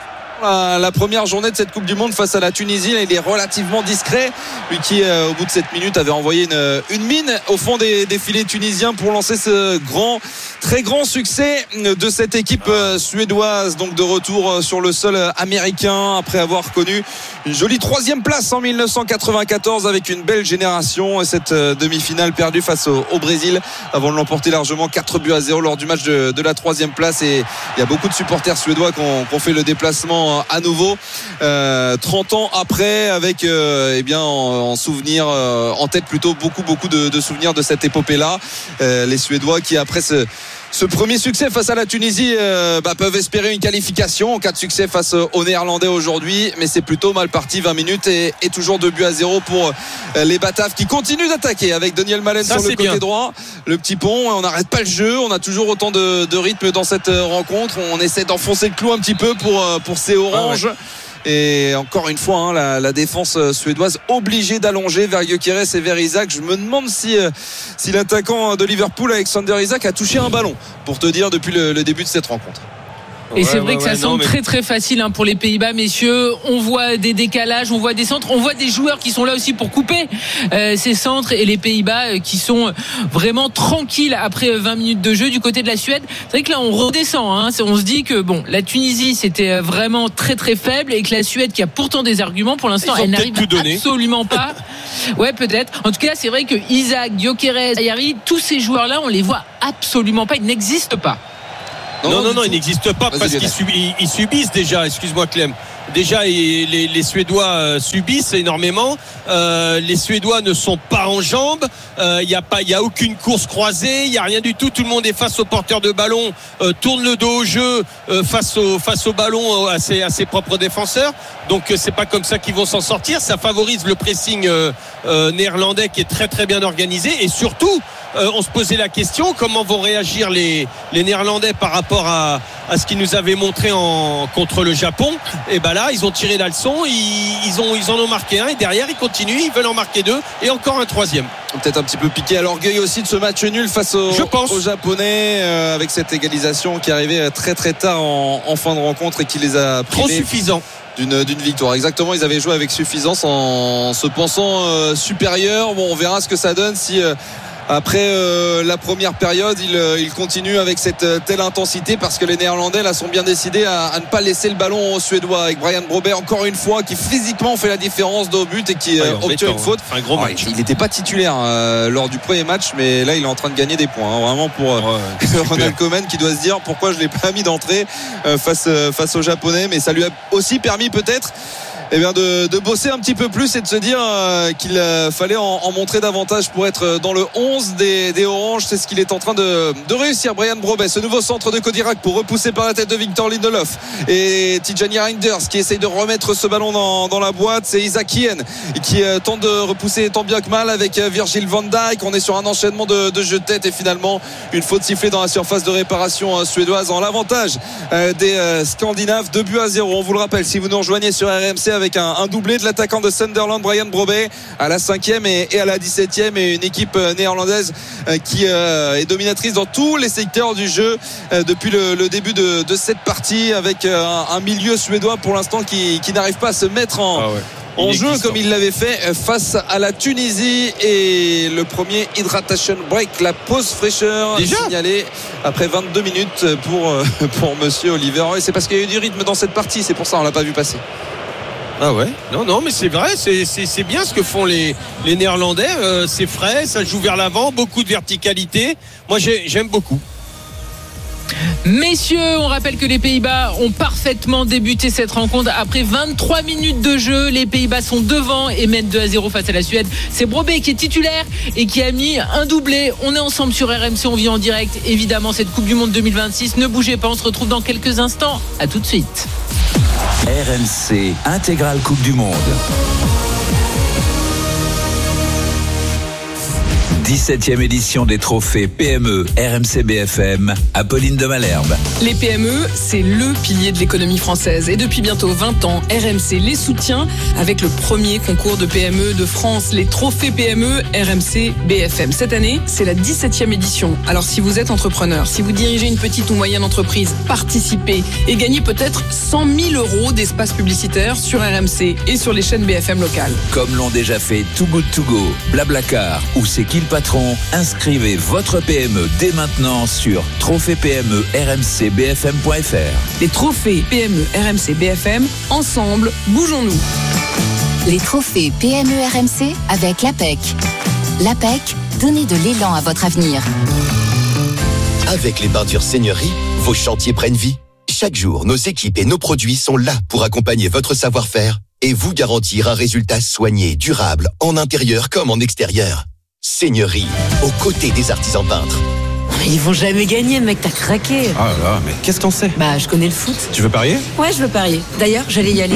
la, la première journée de cette Coupe du Monde face à la Tunisie. Là, il est relativement discret, lui qui euh, au bout de sept minutes avait envoyé une, une mine au fond des, des filets tunisiens pour lancer ce grand, très grand succès de cette équipe euh, suédoise, donc de retour sur le sol américain après avoir connu une jolie troisième place en dix-neuf cent quatre-vingt-quatorze avec une belle génération, et cette euh, demi-finale perdue face au, au Brésil avant de l'emporter largement quatre buts à zéro lors du match de, de la troisième place. Et il y a beaucoup de supporters suédois qui ont, qui ont fait le déplacement à nouveau euh, trente ans après, avec euh, eh bien en, en souvenir euh, en tête plutôt beaucoup beaucoup de, de souvenirs de cette épopée là. Euh, les Suédois qui après ce Ce premier succès face à la Tunisie euh, bah, peuvent espérer une qualification en cas de succès face aux Néerlandais aujourd'hui, mais c'est plutôt mal parti. Vingt minutes et, et toujours deux buts à zéro pour euh, les Bataves qui continuent d'attaquer avec Daniel Malen sur le côté bien. droit, le petit pont. On n'arrête pas le jeu, on a toujours autant de, de rythme dans cette rencontre. On essaie d'enfoncer le clou un petit peu pour, pour ces oranges. Ah ouais. Et encore une fois, hein, la, la défense suédoise obligée d'allonger vers Gyökeres et vers Isaac. Je me demande si, euh, si l'attaquant de Liverpool, Alexander Isaac, a touché un ballon, pour te dire, depuis le, le début de cette rencontre. Et ouais, c'est vrai ouais, que ça ouais, semble non, mais... très très facile hein, pour les Pays-Bas, messieurs. On voit des décalages, on voit des centres, on voit des joueurs qui sont là aussi pour couper euh, ces centres, et les Pays-Bas euh, qui sont vraiment tranquilles après vingt minutes de jeu du côté de la Suède. C'est vrai que là on redescend, hein. On se dit que bon, la Tunisie c'était vraiment très très faible, et que la Suède, qui a pourtant des arguments, pour l'instant elle n'arrive absolument pas. Ouais, peut-être. En tout cas, c'est vrai que Isaac, Gyökeres, Ayari, tous ces joueurs-là, on les voit absolument pas, ils n'existent pas. Non, non, non, non ils n'existent pas. Vas-y, parce qu'ils subissent, ils subissent déjà, excuse-moi Clem. Déjà, les, les Suédois euh, subissent énormément. Euh, les Suédois ne sont pas en jambes. Il euh, n'y a pas, il y a aucune course croisée. Il y a rien du tout. Tout le monde est face au porteur de ballon, euh, tourne le dos au jeu euh, face au face au ballon euh, à ses à ses propres défenseurs. Donc euh, c'est pas comme ça qu'ils vont s'en sortir. Ça favorise le pressing euh, euh, néerlandais qui est très très bien organisé. Et surtout, euh, on se posait la question, comment vont réagir les les Néerlandais par rapport à à ce qu'ils nous avaient montré en contre le Japon. Et ben là, ils ont tiré la leçon, ils, ils, ont, ils en ont marqué un, et derrière ils continuent, ils veulent en marquer deux, et encore un troisième. Peut-être un petit peu piqué à l'orgueil aussi de ce match nul face aux, aux Japonais, euh, avec cette égalisation qui arrivait très très tard en, en fin de rencontre et qui les a privés. Trop suffisant. D'une, d'une victoire. Exactement, ils avaient joué avec suffisance en se pensant euh, supérieurs. Bon, on verra ce que ça donne si... Euh, Après euh, la première période, il, euh, il continue avec cette euh, telle intensité, parce que les Néerlandais là sont bien décidés à, à ne pas laisser le ballon aux Suédois, avec Brian Brobé encore une fois qui physiquement fait la différence de but et qui euh, ouais, obtient une faute. Un gros match. Il n'était pas titulaire euh, lors du premier match, mais là il est en train de gagner des points, hein, vraiment pour euh, ouais, Ronald Koeman, qui doit se dire pourquoi je l'ai pas mis d'entrée euh, face, euh, face aux Japonais. Mais ça lui a aussi permis peut-être eh bien de, de bosser un petit peu plus et de se dire euh, qu'il euh, fallait en, en montrer davantage pour être dans le onze des, des Oranges. C'est ce qu'il est en train de, de réussir, Brian Brobet. Ce nouveau centre de Codirac pour repousser par la tête de Victor Lindelof et Tijani Reinders qui essaye de remettre ce ballon dans, dans la boîte. C'est Isaac Hien qui euh, tente de repousser tant bien que mal avec euh, Virgil van Dijk. On est sur un enchaînement de, de jeux de tête et finalement une faute sifflée dans la surface de réparation euh, suédoise en l'avantage euh, des euh, Scandinaves. Deux buts à zéro. On vous le rappelle si vous nous rejoignez sur R M C avec un, un doublé de l'attaquant de Sunderland, Brian Brobet, à la cinquième et, et à la dix-septième, et une équipe euh, néerlandaise euh, qui euh, est dominatrice dans tous les secteurs du jeu euh, depuis le, le début de, de cette partie, avec euh, un, un milieu suédois pour l'instant qui, qui n'arrive pas à se mettre en, ah ouais. en jeu comme il l'avait fait face à la Tunisie. Et le premier hydration break, la pause fraîcheur signalée après vingt-deux minutes pour, pour monsieur Oliver. Et c'est parce qu'il y a eu du rythme dans cette partie, c'est pour ça on l'a pas vu passer. Ah ouais, non, non, mais c'est vrai, c'est, c'est, c'est bien ce que font les, les Néerlandais. Euh, c'est frais, ça joue vers l'avant, beaucoup de verticalité. Moi, j'ai, j'aime beaucoup. Messieurs, on rappelle que les Pays-Bas ont parfaitement débuté cette rencontre. Après vingt-trois minutes de jeu, les Pays-Bas sont devant et mènent deux à zéro face à la Suède. C'est Brobet qui est titulaire et qui a mis un doublé. On est ensemble sur R M C, on vit en direct évidemment cette Coupe du Monde deux mille vingt-six. Ne bougez pas, on se retrouve dans quelques instants. À tout de suite. R M C Intégrale Coupe du Monde. dix-septième édition des trophées P M E R M C B F M, Apolline de Malherbe. Les P M E, c'est le pilier de l'économie française. Et depuis bientôt vingt ans, R M C les soutient avec le premier concours de P M E de France, les trophées P M E R M C B F M. Cette année, c'est la dix-septième édition. Alors si vous êtes entrepreneur, si vous dirigez une petite ou moyenne entreprise, participez et gagnez peut-être cent mille euros d'espace publicitaire sur R M C et sur les chaînes B F M locales. Comme l'ont déjà fait Too Good To Go, Blablacar ou C'est qui le patron, inscrivez votre P M E dès maintenant sur trophée P M E R M C B F M point F R. Les trophées P M E R M C B F M, ensemble, bougeons-nous. Les trophées P M E R M C avec l'A P E C. L'A P E C, donnez de l'élan à votre avenir. Avec les peintures Seigneurie, vos chantiers prennent vie. Chaque jour, nos équipes et nos produits sont là pour accompagner votre savoir-faire et vous garantir un résultat soigné, durable, en intérieur comme en extérieur. Seigneurie, aux côtés des artisans peintres. Ils vont jamais gagner, mec, t'as craqué. Ah là là, mais qu'est-ce que t'en sais? Bah, je connais le foot. Tu veux parier? Ouais, je veux parier. D'ailleurs, j'allais y aller.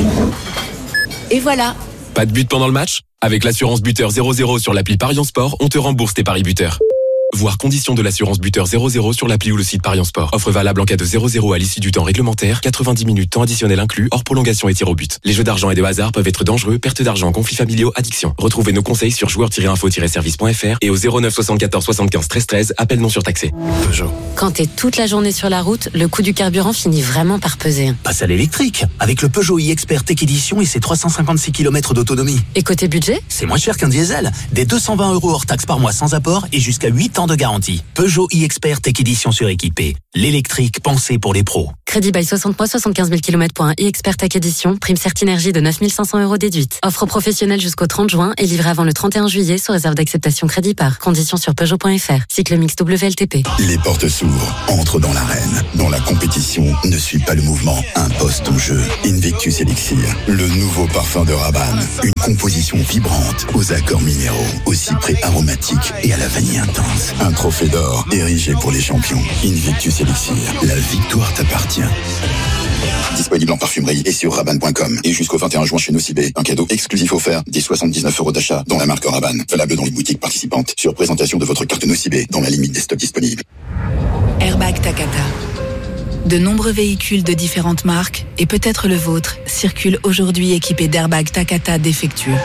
Et voilà. Pas de but pendant le match? Avec l'assurance buteur zéro zéro sur l'appli Parion Sport, on te rembourse tes paris buteurs. Voir conditions de l'assurance buteur zéro zéro sur l'appli ou le site Parion Sport. Offre valable en cas de zéro zéro à l'issue du temps réglementaire, quatre-vingt-dix minutes temps additionnel inclus, hors prolongation et tir au but. Les jeux d'argent et de hasard peuvent être dangereux, perte d'argent, conflits familiaux, addiction. Retrouvez nos conseils sur joueurs tiret info tiret service point F R et au zéro neuf soixante-quatorze soixante-quinze treize treize, appel non surtaxé. Peugeot. Quand t'es toute la journée sur la route, le coût du carburant finit vraiment par peser. Passe à l'électrique, avec le Peugeot e-Expert Tech Edition et ses trois cent cinquante-six kilomètres d'autonomie. Et côté budget? C'est moins cher qu'un diesel. Des deux cent vingt euros hors taxe par mois sans apport et jusqu'à huit ans de garantie. Peugeot e-Expert Tech Edition suréquipé. L'électrique pensé pour les pros. Crédit bail soixante mois, soixante-quinze mille kilomètres pour un e-Expert Tech Edition. Prime Certinergie de neuf mille cinq cents euros déduite. Offre professionnelle jusqu'au trente juin et livrée avant le trente et un juillet sous réserve d'acceptation crédit par. Conditions sur Peugeot point F R. Cycle mix W L T P. Les portes s'ouvrent. Entre dans l'arène. Dans la compétition, ne suit pas le mouvement. Impose ton jeu. Invictus Elixir. Le nouveau parfum de Rabanne. Une composition vibrante aux accords minéraux, au cyprès aromatique et à la vanille intense. Un trophée d'or érigé pour les champions. Invictus Elixir. La victoire t'appartient. Disponible en parfumerie et sur Rabanne point com. Et jusqu'au vingt et un juin chez Nocibé, un cadeau exclusif offert, dès soixante-dix-neuf euros d'achat dans la marque Rabanne. Valable dans les boutiques participantes. Sur présentation de votre carte Nocibé, dans la limite des stocks disponibles. Airbag Takata. De nombreux véhicules de différentes marques, et peut-être le vôtre, circulent aujourd'hui équipés d'airbags Takata défectueux.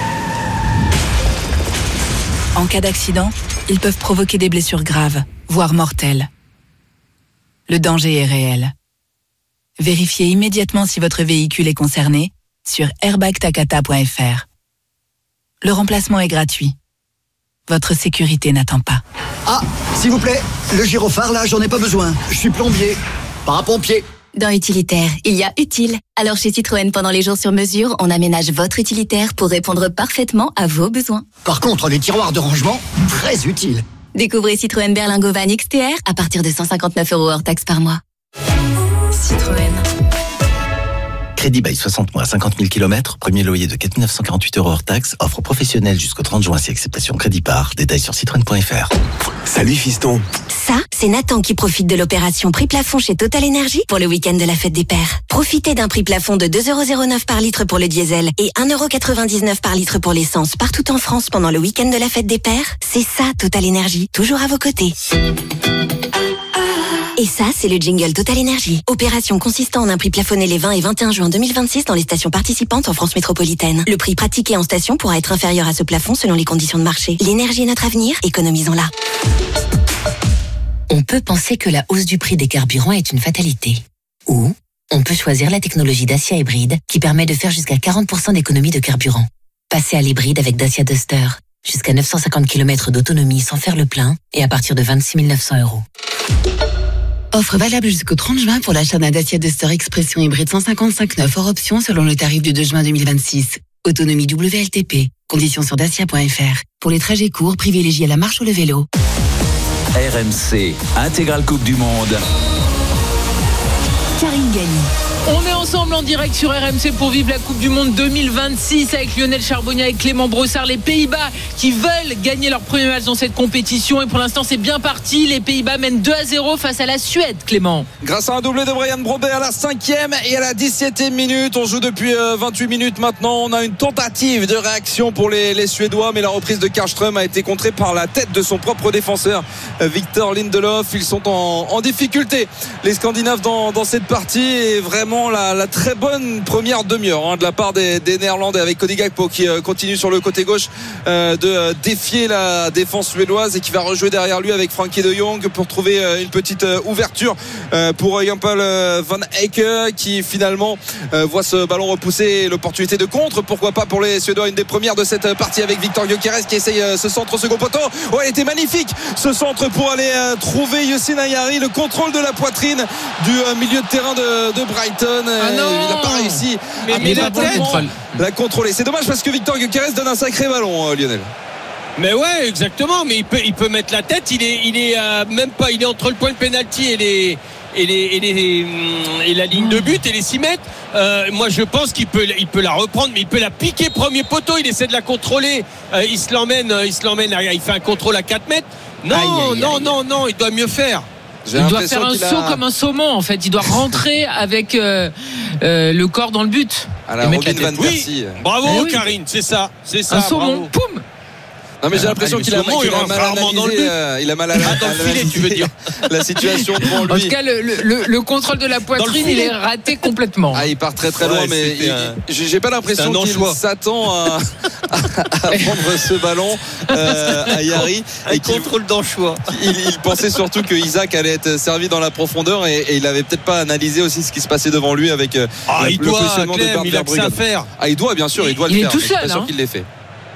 En cas d'accident, ils peuvent provoquer des blessures graves, voire mortelles. Le danger est réel. Vérifiez immédiatement si votre véhicule est concerné sur airbag takata point F R. Le remplacement est gratuit. Votre sécurité n'attend pas. Ah, s'il vous plaît, le gyrophare là, j'en ai pas besoin. Je suis plombier, pas un pompier. Dans Utilitaire, il y a utile. Alors chez Citroën, pendant les jours sur mesure, on aménage votre utilitaire pour répondre parfaitement à vos besoins. Par contre, les tiroirs de rangement, très utiles. Découvrez Citroën Berlingo Van X T R à partir de cent cinquante-neuf euros hors taxe par mois. Citroën. Crédit by soixante mois, cinquante mille kilomètres. Premier loyer de quatre mille neuf cent quarante-huit euros hors taxe. Offre professionnelle jusqu'au trente juin si acceptation crédit par. Détails sur citroën point f r. Salut fiston. Ça, c'est Nathan qui profite de l'opération prix plafond chez Total Energy pour le week-end de la fête des pères. Profitez d'un prix plafond de deux euros zéro neuf par litre pour le diesel et un euro quatre-vingt-dix-neuf par litre pour l'essence partout en France pendant le week-end de la fête des pères. C'est ça Total Energy, toujours à vos côtés. Et ça, c'est le jingle Total Energy. Opération consistant en un prix plafonné les vingt et vingt et un juin deux mille vingt-six dans les stations participantes en France métropolitaine. Le prix pratiqué en station pourra être inférieur à ce plafond selon les conditions de marché. L'énergie est notre avenir, économisons-la. On peut penser que la hausse du prix des carburants est une fatalité. Ou on peut choisir la technologie Dacia Hybride qui permet de faire jusqu'à quarante pour cent d'économie de carburant. Passez à l'hybride avec Dacia Duster. Jusqu'à neuf cent cinquante kilomètres d'autonomie sans faire le plein et à partir de vingt-six mille neuf cents euros. Offre valable jusqu'au trente juin pour l'achat d'un Dacia Duster Expression hybride cent cinquante-cinq neuf hors option selon le tarif du deux juin deux mille vingt-six. Autonomie W L T P. Conditions sur dacia point f r. Pour les trajets courts, privilégiez la marche ou le vélo. R M C, intégrale Coupe du Monde. Karine Galli. On est ensemble en direct sur R M C pour vivre la Coupe du Monde deux mille vingt-six avec Lionel Charbonnier et Clément Brossard. Les Pays-Bas qui veulent gagner leur premier match dans cette compétition et pour l'instant c'est bien parti. Les Pays-Bas mènent deux à zéro face à la Suède, Clément. Grâce à un doublé de Brian Brobé à la cinquième et à la dix-septième minute. On joue depuis vingt-huit minutes maintenant. On a une tentative de réaction pour les, les Suédois, mais la reprise de Karlström a été contrée par la tête de son propre défenseur, Victor Lindelof. Ils sont en, en difficulté, les Scandinaves, dans, dans cette partie. Et vraiment La, la très bonne première demi-heure hein, de la part des, des Néerlandais, avec Cody Gakpo qui euh, continue sur le côté gauche euh, de euh, défier la défense suédoise et qui va rejouer derrière lui avec Frankie de Jong pour trouver euh, une petite euh, ouverture euh, pour Jan-Paul euh, Van Eyck qui finalement euh, voit ce ballon repousser, l'opportunité de contre, pourquoi pas pour les Suédois, une des premières de cette partie avec Victor Gyökeres qui essaye euh, ce centre au second poteau. Oh, elle était magnifique ce centre pour aller euh, trouver Yossi Nayari, le contrôle de la poitrine du euh, milieu de terrain de, de Brighton. Ah non, il n'a pas réussi mais, à mais la, la contrôler. C'est dommage parce que Victor Gyökeres donne un sacré ballon, euh, Lionel. Mais ouais, exactement. Mais il peut, il peut mettre la tête. Il est, il est euh, même pas. Il est entre le point de pénalty et les, et les, et les, et la ligne de but et les six mètres. Euh, moi, je pense qu'il peut, il peut la reprendre, mais il peut la piquer premier poteau. Il essaie de la contrôler. Euh, il se l'emmène, il se l'emmène. Il fait un contrôle à quatre mètres. Non, aïe, aïe, non, aïe. non, non. Il doit mieux faire. J'ai il doit faire un saut a... comme un saumon en fait. Il doit rentrer avec euh, euh, le corps dans le but. À la Robin Van Persie. Oui. Bravo eh oui. Karine, c'est ça, c'est ça. Un saumon, poum. Non mais j'ai l'impression qu'il a, qu'il a mal analysé, dans le but. Euh, il a mal analysé, ah, dans le filet, tu veux dire. La situation devant lui. En tout cas, le, le, le contrôle de la poitrine, il est raté complètement. Ah, il part très très loin, ouais, mais il, un... j'ai pas l'impression qu'il s'attend à, à, à prendre ce ballon euh, à Yari. Un contrôle d'anchois. Il, il pensait surtout que Isaac allait être servi dans la profondeur et, et il avait peut-être pas analysé aussi ce qui se passait devant lui avec ah, le, il le doit, positionnement Clem, de Bart il a que ça à faire. Ah, il doit bien sûr, il doit il le faire. Il est tout seul, je suis pas hein. sûr qu'il l'ait fait.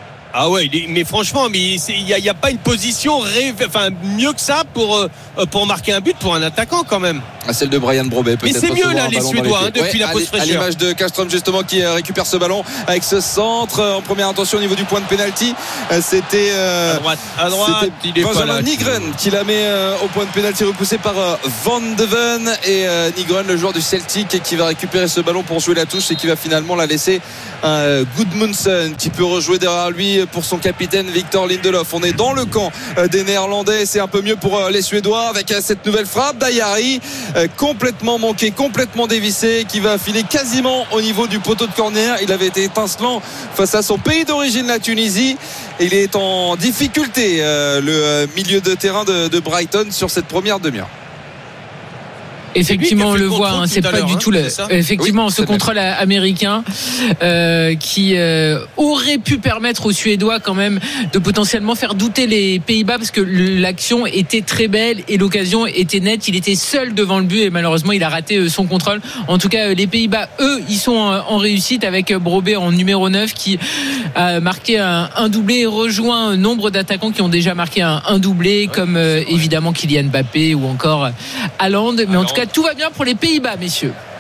Ah ouais, mais franchement, il n'y a, a pas une position rêve, enfin, mieux que ça pour, euh, pour marquer un but pour un attaquant quand même. À celle de Brian Brobé, peut-être. Mais c'est mieux là, les Suédois, hein, depuis ouais, la pause fraîcheur. À l'image de Karlström justement qui récupère ce ballon avec ce centre en première intention au niveau du point de pénalty. C'était euh, à droite, à droite il est Benjamin pas là, Nygren qui la met euh, au point de pénalty, repoussé par euh, Van de Ven et euh, Nygren, le joueur du Celtic, qui va récupérer ce ballon pour jouer la touche et qui va finalement la laisser à euh, Gudmundsson qui peut rejouer derrière lui pour son capitaine Victor Lindelof. On est dans le camp euh, des Néerlandais, c'est un peu mieux pour euh, les Suédois avec euh, cette nouvelle frappe d'Ayari euh, complètement manqué, complètement dévissé, qui va filer quasiment au niveau du poteau de corner. Il avait été étincelant face à son pays d'origine, la Tunisie. Il est en difficulté, euh, le milieu de terrain de, de Brighton sur cette première demi-heure. Effectivement, on le voit, hein, c'est pas du hein, tout le. Effectivement, oui, ce contrôle bien. américain euh, qui euh, aurait pu permettre aux Suédois quand même de potentiellement faire douter les Pays-Bas parce que l'action était très belle et l'occasion était nette. Il était seul devant le but et malheureusement, il a raté son contrôle. En tout cas, les Pays-Bas, eux, ils sont en réussite avec Brobé en numéro neuf qui a marqué un, un doublé et rejoint un nombre d'attaquants qui ont déjà marqué un, un doublé, ouais, comme euh, évidemment Kylian Mbappé ou encore Haaland. Mais en tout cas, tout va bien pour les Pays-Bas, messieurs.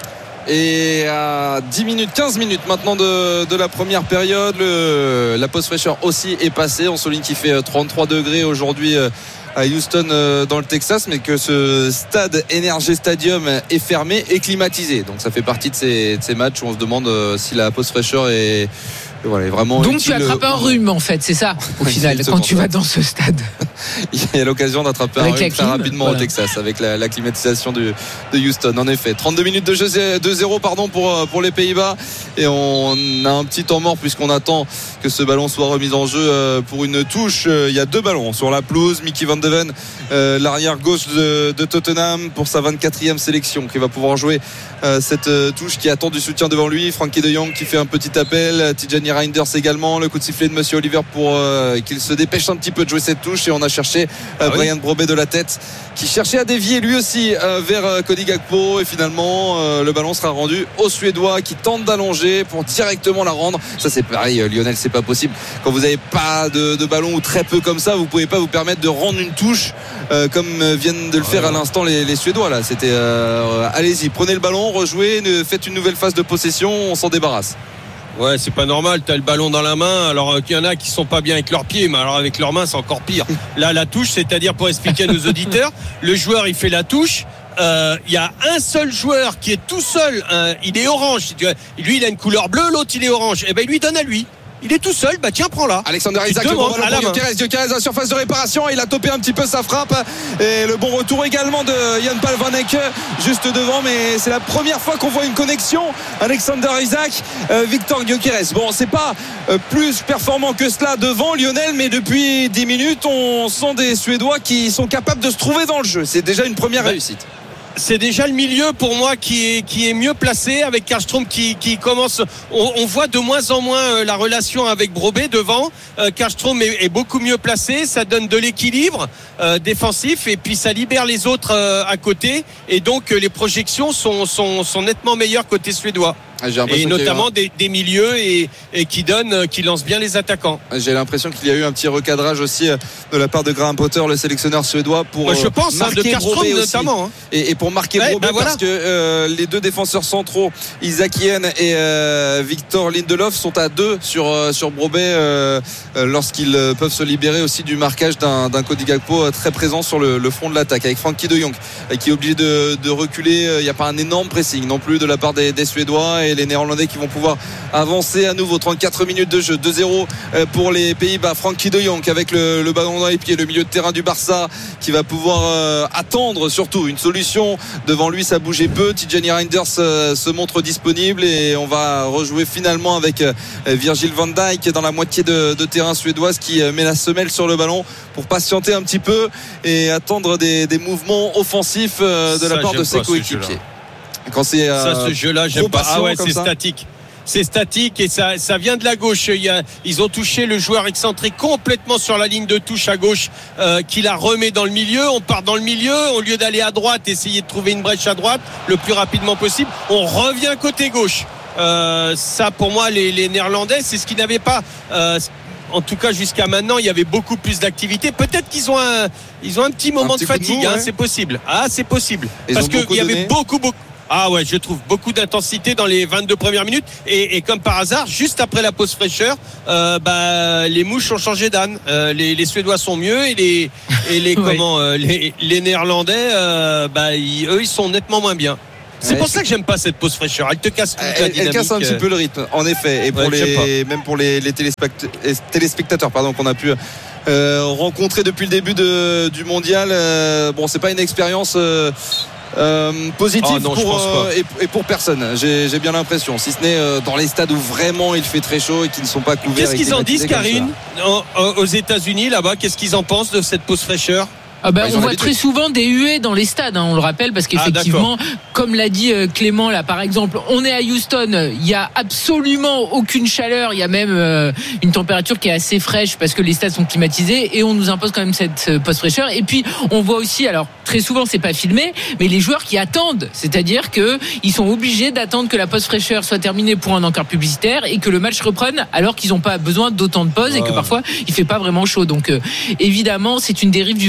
Et à dix minutes, quinze minutes maintenant de, de la première période, le, la pause fraîcheur aussi est passée. On souligne qu'il fait trente-trois degrés aujourd'hui à Houston dans le Texas, mais que ce stade Energy Stadium est fermé et climatisé. Donc ça fait partie de ces, de ces matchs où on se demande si la pause fraîcheur est... Voilà, vraiment donc utile. tu attrapes un rhume en fait, c'est ça au final quand tu vas dans ce stade. Il y a l'occasion d'attraper avec un rhume très rapidement voilà. au Texas avec la, la climatisation du, de Houston. En effet, trente-deux minutes de jeu, deux zéro pardon pour, pour les Pays-Bas, et on a un petit temps mort puisqu'on attend que ce ballon soit remis en jeu pour une touche. Il y a deux ballons sur la pelouse. Mickey Van de Ven, euh, l'arrière gauche de, de Tottenham, pour sa vingt-quatrième sélection, qui va pouvoir jouer euh, cette euh, touche, qui attend du soutien devant lui. Frankie de Jong qui fait un petit appel, Tijani Reinders également, le coup de sifflet de Monsieur Oliver pour euh, qu'il se dépêche un petit peu de jouer cette touche, et on a cherché euh, ah oui. Brian Brobé de la tête qui cherchait à dévier lui aussi euh, vers euh, Cody Gakpo, et finalement euh, le ballon sera rendu aux Suédois qui tentent d'allonger pour directement la rendre. Ça c'est pareil euh, Lionel, c'est pas possible quand vous n'avez pas de, de ballon ou très peu comme ça, vous pouvez pas vous permettre de rendre une touche euh, comme viennent de le faire à l'instant les, les Suédois là. C'était euh, allez-y, prenez le ballon, rejouez, faites une nouvelle phase de possession, on s'en débarrasse. Ouais, c'est pas normal, t'as le ballon dans la main, alors qu'il y en a qui sont pas bien avec leurs pieds, mais alors avec leurs mains c'est encore pire. Là, la touche, c'est-à-dire, pour expliquer à nos auditeurs, le joueur il fait la touche, il euh, y a un seul joueur qui est tout seul, hein, il est orange, lui il a une couleur bleue, l'autre il est orange, et ben il lui donne à lui. Il est tout seul, bah tiens, prends-la. Alexander Isaac, le bon ballon pour Gyökeres, Gyökeres à la surface de réparation, il a topé un petit peu sa frappe, et le bon retour également de Jan Paul Van Hecke juste devant, mais c'est la première fois qu'on voit une connexion. Alexander Isaac, euh, Victor Gyökeres. Bon, c'est pas euh, plus performant que cela devant Lionel, mais depuis dix minutes, on sent des Suédois qui sont capables de se trouver dans le jeu. C'est déjà une première ouais. réussite. C'est déjà le milieu pour moi qui est, qui est mieux placé, avec Karlström qui, qui commence. On, on voit de moins en moins la relation avec Brobé devant. Euh, Karlström est, est beaucoup mieux placé, ça donne de l'équilibre euh, défensif, et puis ça libère les autres euh, à côté, et donc euh, les projections sont, sont, sont nettement meilleures côté suédois. Et notamment des, des milieux et, et qui donnent, qui lancent bien les attaquants. J'ai l'impression qu'il y a eu un petit recadrage aussi de la part de Graham Potter, le sélectionneur suédois, pour Moi, je pense, marquer hein, de Karlström notamment, hein. et, et pour marquer ouais, Brobé, bah voilà. parce que euh, les deux défenseurs centraux, Isakien et euh, Victor Lindelof, sont à deux sur euh, sur Brobé euh, euh, lorsqu'ils euh, peuvent se libérer aussi du marquage d'un, d'un Cody Gakpo euh, très présent sur le, le front de l'attaque, avec Frankie de Jong euh, qui est obligé de, de reculer. Il euh, n'y a pas un énorme pressing non plus de la part des, des Suédois, et les Néerlandais qui vont pouvoir avancer à nouveau. Trente-quatre minutes de jeu, deux zéro pour les Pays-Bas. Frankie de Jong avec le, le ballon dans les pieds, le milieu de terrain du Barça qui va pouvoir euh, attendre surtout une solution. Devant lui ça bougeait peu. Tijani Reinders euh, se montre disponible, et on va rejouer finalement avec euh, Virgil van Dijk dans la moitié de, de terrain suédoise, qui euh, met la semelle sur le ballon pour patienter un petit peu et attendre des, des mouvements offensifs euh, de ça, la part de ses coéquipiers. Quand c'est euh, ça, ce jeu-là, j'aime pas. Ah ouais, c'est ça. statique. C'est statique, et ça, ça vient de la gauche. Il y a, ils ont touché le joueur excentrique complètement sur la ligne de touche à gauche, euh, qui la remet dans le milieu. On part dans le milieu, au lieu d'aller à droite, essayer de trouver une brèche à droite le plus rapidement possible. On revient côté gauche. Euh, ça, pour moi, les, les Néerlandais, c'est ce qu'ils n'avaient pas. Euh, En tout cas, jusqu'à maintenant, il y avait beaucoup plus d'activité. Peut-être qu'ils ont un, ils ont un petit moment un petit de fatigue. De mou, hein, ouais. C'est possible. Ah, c'est possible. Ils Parce qu'il y avait donné. beaucoup, beaucoup. Ah ouais, je trouve beaucoup d'intensité dans les vingt-deux premières minutes, et, et comme par hasard, juste après la pause fraîcheur, euh, bah les mouches ont changé d'âne. Euh, les, les Suédois sont mieux, et les et les oui. comment euh, les, les Néerlandais, euh, bah ils, eux ils sont nettement moins bien. C'est ouais, pour ça que j'aime pas cette pause fraîcheur. Elle te casse toute elle, la dynamique. Elle casse un petit peu le rythme, en effet, et pour ouais, les même pour les, les téléspectateurs, pardon, qu'on a pu euh, rencontrer depuis le début de, du mondial. Euh, bon, c'est pas une expérience. Euh, Euh, positif oh non, pour, euh, et, et pour personne, j'ai, j'ai bien l'impression, si ce n'est euh, dans les stades où vraiment il fait très chaud et qui ne sont pas couverts. Qu'est-ce qu'ils en disent, Karine, aux États-Unis là-bas? Qu'est-ce qu'ils en pensent de cette pause fraîcheur? Ah bah, on voit très souvent des huées dans les stades, hein, on le rappelle, parce qu'effectivement, ah, comme l'a dit euh, Clément là, par exemple, on est à Houston, il y a absolument aucune chaleur, il y a même euh, une température qui est assez fraîche parce que les stades sont climatisés, et on nous impose quand même cette euh, post-fraîcheur. Et puis on voit aussi, alors très souvent c'est pas filmé, mais les joueurs qui attendent, c'est-à-dire que ils sont obligés d'attendre que la post-fraîcheur soit terminée pour un encart publicitaire et que le match reprenne, alors qu'ils n'ont pas besoin d'autant de pauses, ouais. Et que parfois il fait pas vraiment chaud. Donc euh, évidemment c'est une dérive du football.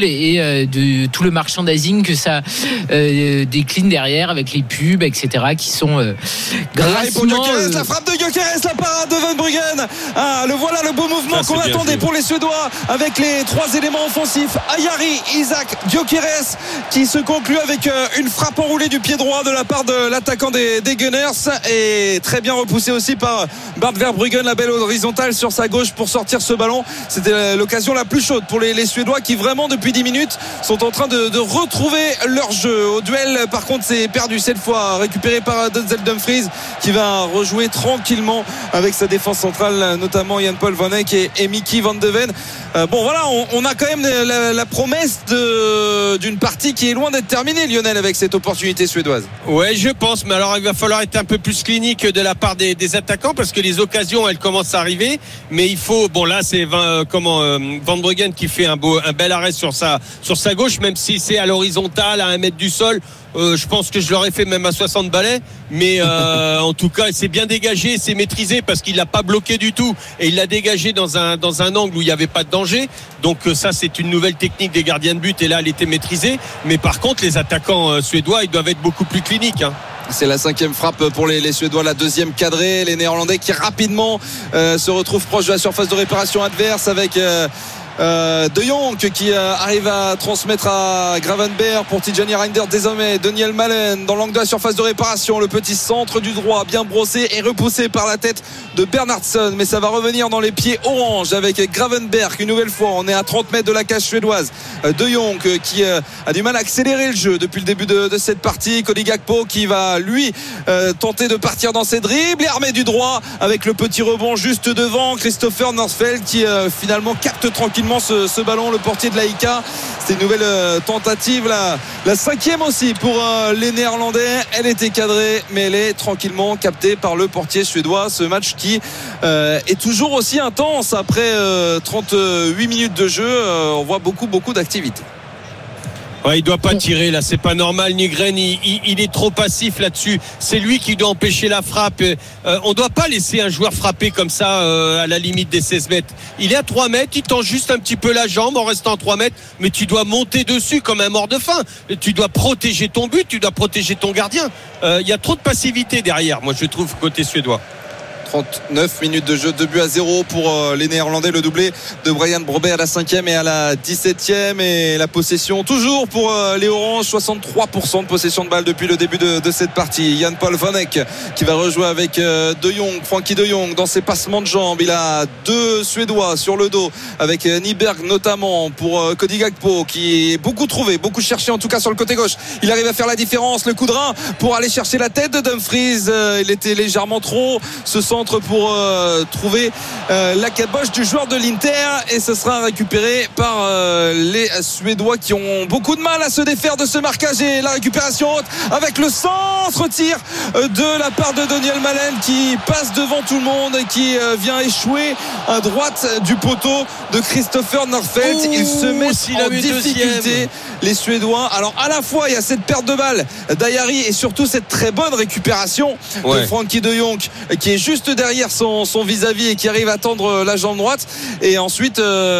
Google et euh, de tout le merchandising que ça euh, décline derrière avec les pubs, et cetera, qui sont euh, grassement. Euh... La frappe de Gyökeres, la parade de Van Bruggen. Ah, le voilà le beau mouvement ça, qu'on attendait pour les Suédois avec les trois éléments offensifs. Ayari, Isaac, Gyökeres qui se conclut avec euh, une frappe enroulée du pied droit de la part de l'attaquant des, des Gunners et très bien repoussé aussi par Bart Verbruggen, la belle horizontale sur sa gauche pour sortir ce ballon. C'était l'occasion la plus chaude pour les, les Suédois qui vraiment depuis dix minutes sont en train de, de retrouver leur jeu. Au duel par contre c'est perdu cette fois, récupéré par Denzel Dumfries qui va rejouer tranquillement avec sa défense centrale, notamment Jan-Paul Van Eyck et, et Mickey Van de Ven. Euh, bon voilà, on, on a quand même la, la promesse de, d'une partie qui est loin d'être terminée, Lionel, avec cette opportunité suédoise. Ouais, je pense, mais alors il va falloir être un peu plus clinique de la part des, des attaquants parce que les occasions elles commencent à arriver, mais il faut, bon là c'est Van, euh, comment euh, Van Bruggen qui fait un beau un bel arrêt sur sa sur sa gauche, même si c'est à l'horizontale à un mètre du sol. Euh, je pense que je l'aurais fait même à soixante balais, mais euh, en tout cas c'est bien dégagé, c'est maîtrisé parce qu'il l'a pas bloqué du tout et il l'a dégagé dans un dans un angle où il n'y avait pas de danger. Donc euh, ça c'est une nouvelle technique des gardiens de but et là elle était maîtrisée. Mais par contre les attaquants euh, suédois ils doivent être beaucoup plus cliniques. Hein. C'est la cinquième frappe pour les, les Suédois, la deuxième cadrée. Les Néerlandais qui rapidement euh, se retrouvent proches de la surface de réparation adverse avec euh, Euh, De Jong qui euh, arrive à transmettre à Gravenberch pour Tijani Reinders désormais. Daniel Malen dans l'angle de la surface de réparation, le petit centre du droit bien brossé et repoussé par la tête de Bernhardsson, mais ça va revenir dans les pieds orange avec Gravenberch une nouvelle fois. On est à trente mètres de la cage suédoise. euh, De Jong euh, qui euh, a du mal à accélérer le jeu depuis le début de, de cette partie. Cody Gakpo qui va lui euh, tenter de partir dans ses dribbles et armé du droit avec le petit rebond juste devant Christopher Norsfeld qui euh, finalement capte tranquillement Ce, ce ballon, le portier de l'A I K. C'est une nouvelle euh, tentative, la, la cinquième aussi pour euh, les Néerlandais. Elle était cadrée, mais elle est tranquillement captée par le portier suédois. Ce match qui euh, est toujours aussi intense après euh, trente-huit minutes de jeu. Euh, on voit beaucoup, beaucoup d'activité. Ouais, il doit pas tirer là, c'est pas normal. Nygren, il, il, il est trop passif là-dessus. C'est lui qui doit empêcher la frappe. Euh, on doit pas laisser un joueur frapper comme ça euh, à la limite des seize mètres. Il est à trois mètres, il tend juste un petit peu la jambe en restant à trois mètres, mais tu dois monter dessus comme un mort de faim. Tu dois protéger ton but, tu dois protéger ton gardien. Euh, il y a trop de passivité derrière, moi je trouve, côté suédois. trente-neuf minutes de jeu, deux buts à zéro pour les Néerlandais, le doublé de Brian Brobbey à la cinquième et à la dix-septième, et la possession toujours pour les Oranges, soixante-trois pour cent de possession de balle depuis le début de, de cette partie. Jan-Paul Van Eyck qui va rejouer avec De Jong, Frankie De Jong dans ses passements de jambes. Il a deux Suédois sur le dos avec Nyberg notamment pour Cody Gakpo qui est beaucoup trouvé, beaucoup cherché en tout cas sur le côté gauche. Il arrive à faire la différence, le coup de rein pour aller chercher la tête de Dumfries. Il était légèrement trop, ce centre pour euh, trouver euh, la caboche du joueur de l'Inter, et ce sera récupéré par euh, les Suédois qui ont beaucoup de mal à se défaire de ce marquage. Et la récupération haute avec le centre tir euh, de la part de Daniel Malen qui passe devant tout le monde et qui euh, vient échouer à droite du poteau de Christopher Norsfeld. Il se met en difficulté, les Suédois. Alors à la fois il y a cette perte de balle d'Ayari et surtout cette très bonne récupération ouais. de Frankie De Jong qui est juste derrière son, son vis-à-vis et qui arrive à tendre la jambe droite. Et ensuite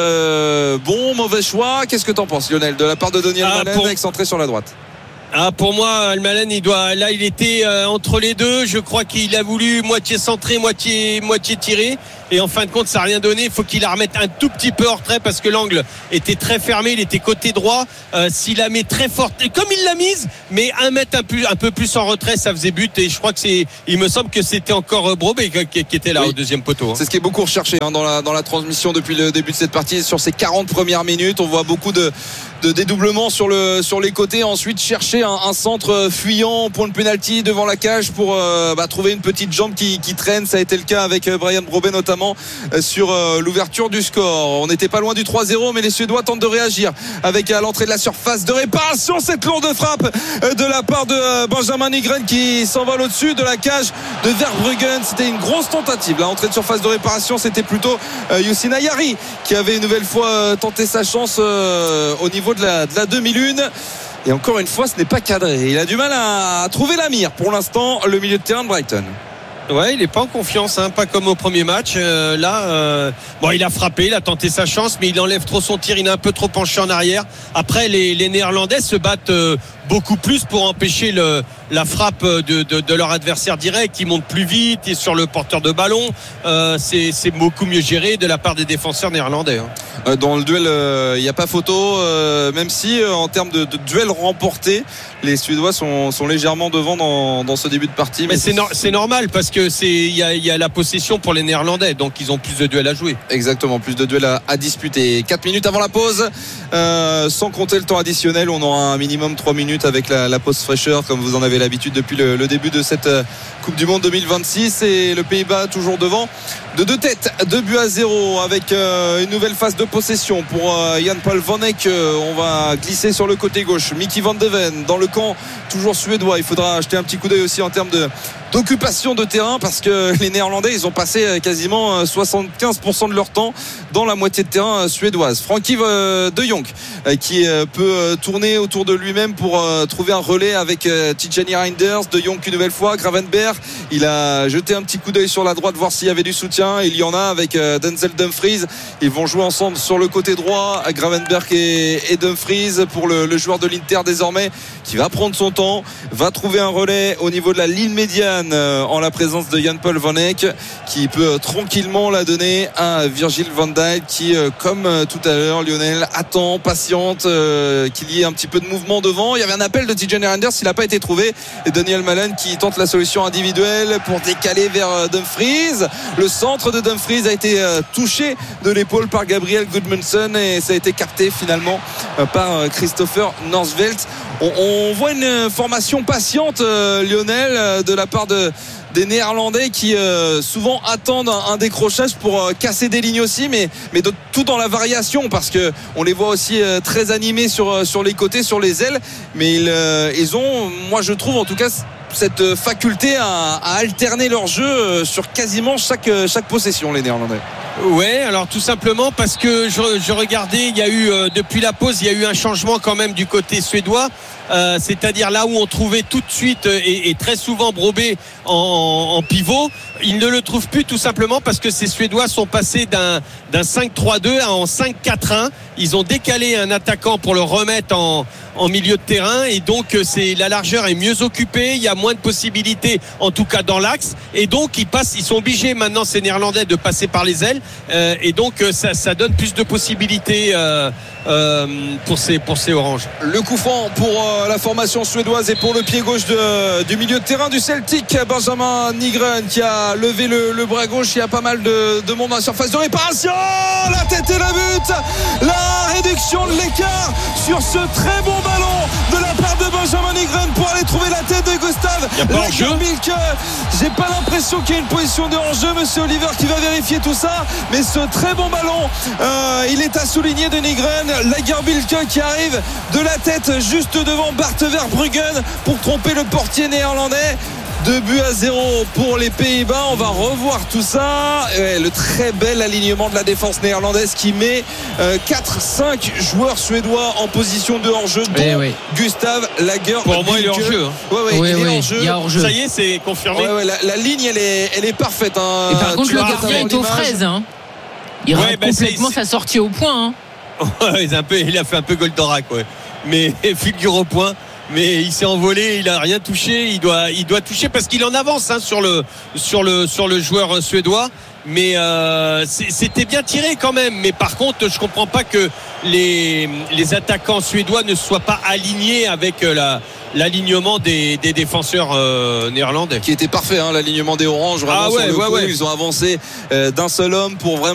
euh, bon, mauvais choix. Qu'est-ce que t'en penses, Lionel, de la part de Daniel ah, Malen pour... excentré sur la droite? Ah, pour moi, Malen, il doit, là, il était euh, entre les deux. Je crois qu'il a voulu moitié centré, moitié, moitié tiré. Et en fin de compte, ça n'a rien donné. Il faut qu'il la remette un tout petit peu hors retrait parce que l'angle était très fermé. Il était côté droit. Euh, s'il la met très forte, comme il l'a mise, mais un mètre un, plus, un peu plus en retrait, ça faisait but. Et je crois que c'est, il me semble que c'était encore Brobbey qui, qui était là oui. au deuxième poteau. Hein. C'est ce qui est beaucoup recherché hein, dans la, dans la transmission depuis le début de cette partie. Sur ces quarante premières minutes, on voit beaucoup de, de dédoublements sur le, sur les côtés. Ensuite, chercher un, un centre fuyant, point de pénalty devant la cage pour euh, bah, trouver une petite jambe qui, qui traîne. Ça a été le cas avec Brian Brobbey notamment sur l'ouverture du score. On n'était pas loin du trois zéro, mais les Suédois tentent de réagir avec à l'entrée de la surface de réparation cette lourde frappe de la part de Benjamin Nygren qui s'envole au-dessus de la cage de Verbruggen. C'était une grosse tentative. La entrée de surface de réparation, c'était plutôt Youssine Ayari qui avait une nouvelle fois tenté sa chance au niveau de la, de la demi-lune. Et encore une fois, ce n'est pas cadré. Il a du mal à trouver la mire pour l'instant, le milieu de terrain de Brighton. Ouais, il n'est pas en confiance, hein, pas comme au premier match. Euh, là, euh, bon, il a frappé, il a tenté sa chance, mais il enlève trop son tir, il est un peu trop penché en arrière. Après, les, les Néerlandais se battent euh, beaucoup plus pour empêcher le, la frappe de, de, de leur adversaire direct. Ils montent plus vite, et sur le porteur de ballon, euh, c'est, c'est beaucoup mieux géré de la part des défenseurs néerlandais. Hein. Dans le duel, il euh, n'y a pas photo, euh, même si euh, en termes de, de duel remporté, les Suédois sont, sont légèrement devant dans, dans ce début de partie. Mais, mais c'est, no- c'est normal parce que c'est il y a, y a la possession pour les Néerlandais, donc ils ont plus de duels à jouer. Exactement, plus de duels à, à disputer. quatre minutes avant la pause, euh, sans compter le temps additionnel, on aura un minimum trois minutes avec la, la pause fraîcheur, comme vous en avez l'habitude depuis le, le début de cette Coupe du Monde deux mille vingt-six, et le Pays-Bas toujours devant de deux têtes, deux buts à zéro, avec euh, une nouvelle phase de possession pour euh, Jan-Paul Van Eyck. Euh, on va glisser sur le côté gauche. Mickey Van de Ven dans le camp toujours suédois. Il faudra jeter un petit coup d'œil aussi en termes de d'occupation de terrain, parce que les Néerlandais, ils ont passé quasiment soixante-quinze pour cent de leur temps dans la moitié de terrain suédoise. Frankie de Jong qui peut tourner autour de lui-même pour trouver un relais avec Tijani Reinders. De Jong une nouvelle fois, Gravenberch, il a jeté un petit coup d'œil sur la droite voir s'il y avait du soutien. Il y en a avec Denzel Dumfries. Ils vont jouer ensemble sur le côté droit, Gravenberch et, et Dumfries, pour le, le joueur de l'Inter désormais, qui va prendre son temps, va trouver un relais au niveau de la ligne médiane en la présence de Jan-Paul Van Eyck, qui peut tranquillement la donner à Virgil van Dijk, qui comme tout à l'heure Lionel attend, patiente euh, qu'il y ait un petit peu de mouvement devant. Il y avait un appel de Tijani Reinders, il n'a pas été trouvé, et Daniel Malen qui tente la solution individuelle pour décaler vers Dumfries. Le centre de Dumfries a été touché de l'épaule par Gabriel Gudmundsson, et ça a été capté finalement par Christopher Norsvelt. On, on voit une formation patiente, euh, Lionel, de la part de, des Néerlandais, qui euh, souvent attendent un, un décrochage pour euh, casser des lignes aussi, mais, mais de, tout dans la variation, parce que on les voit aussi euh, très animés sur, sur les côtés, sur les ailes, mais ils, euh, ils ont, moi je trouve en tout cas, cette faculté à, à alterner leur jeu sur quasiment chaque, chaque possession, les Néerlandais. Ouais, alors tout simplement parce que je, je regardais, il y a eu euh, depuis la pause, il y a eu un changement quand même du côté suédois, euh, c'est-à-dire là où on trouvait tout de suite et, et très souvent Brobé en, en pivot, ils ne le trouvent plus tout simplement parce que ces Suédois sont passés d'un, d'un cinq trois deux à en cinq quatre un. Ils ont décalé un attaquant pour le remettre en, en milieu de terrain, et donc c'est, la largeur est mieux occupée, il y a moins de possibilités en tout cas dans l'axe, et donc ils passent, ils sont obligés maintenant ces Néerlandais de passer par les ailes, euh, et donc ça, ça donne plus de possibilités euh, euh, pour ces pour ces oranges. Le coup franc pour euh, la formation suédoise et pour le pied gauche de, du milieu de terrain du Celtic, Benjamin Nygren, qui a levé le, le bras gauche. Il y a pas mal de, de monde à la surface de réparation. La tête et la but, la réduction de l'écart sur ce très bon ballon de la part de Benjamin Nygren pour aller trouver la tête de Gustav Lagerbielke. J'ai pas l'impression qu'il y ait une position de hors-jeu, monsieur Oliver, qui va vérifier tout ça, mais ce très bon ballon, euh, il est à souligner de Nygren. Lagerbielke qui arrive de la tête juste devant Bart Verbruggen pour tromper le portier néerlandais. Deux buts à zéro pour les Pays-Bas. On va revoir tout ça. Et le très bel alignement de la défense néerlandaise qui met euh, quatre cinq joueurs suédois en position de hors-jeu, dont oui, oui. Gustav Lagerbielke. Pour moi, il est hors-jeu. Hein. Ouais, ouais, oui, il, oui, est hors-jeu. il y a hors-jeu. Ça y est, c'est confirmé. Ouais, ouais, la, la ligne, elle est, elle est parfaite. Hein. Et par contre, tu le vois, gardien est aux l'image. fraises. Hein. Il Ouais, rate bah, complètement c'est- sa sortie au point. Hein. Ouais, il, a un peu, il a fait un peu Goldorak, ouais. Mais figure au point. Mais il s'est envolé, il a rien touché. Il doit, il doit toucher parce qu'il en avance hein, sur le, sur le, sur le joueur suédois. Mais euh, c'était bien tiré quand même. Mais par contre, je comprends pas que les, les attaquants suédois ne soient pas alignés avec la, l'alignement des, des défenseurs euh, néerlandais. Qui était parfait, hein, l'alignement des oranges. Vraiment, Ah ouais, sur le ouais, coup, ouais. ils ont avancé euh, d'un seul homme pour vraiment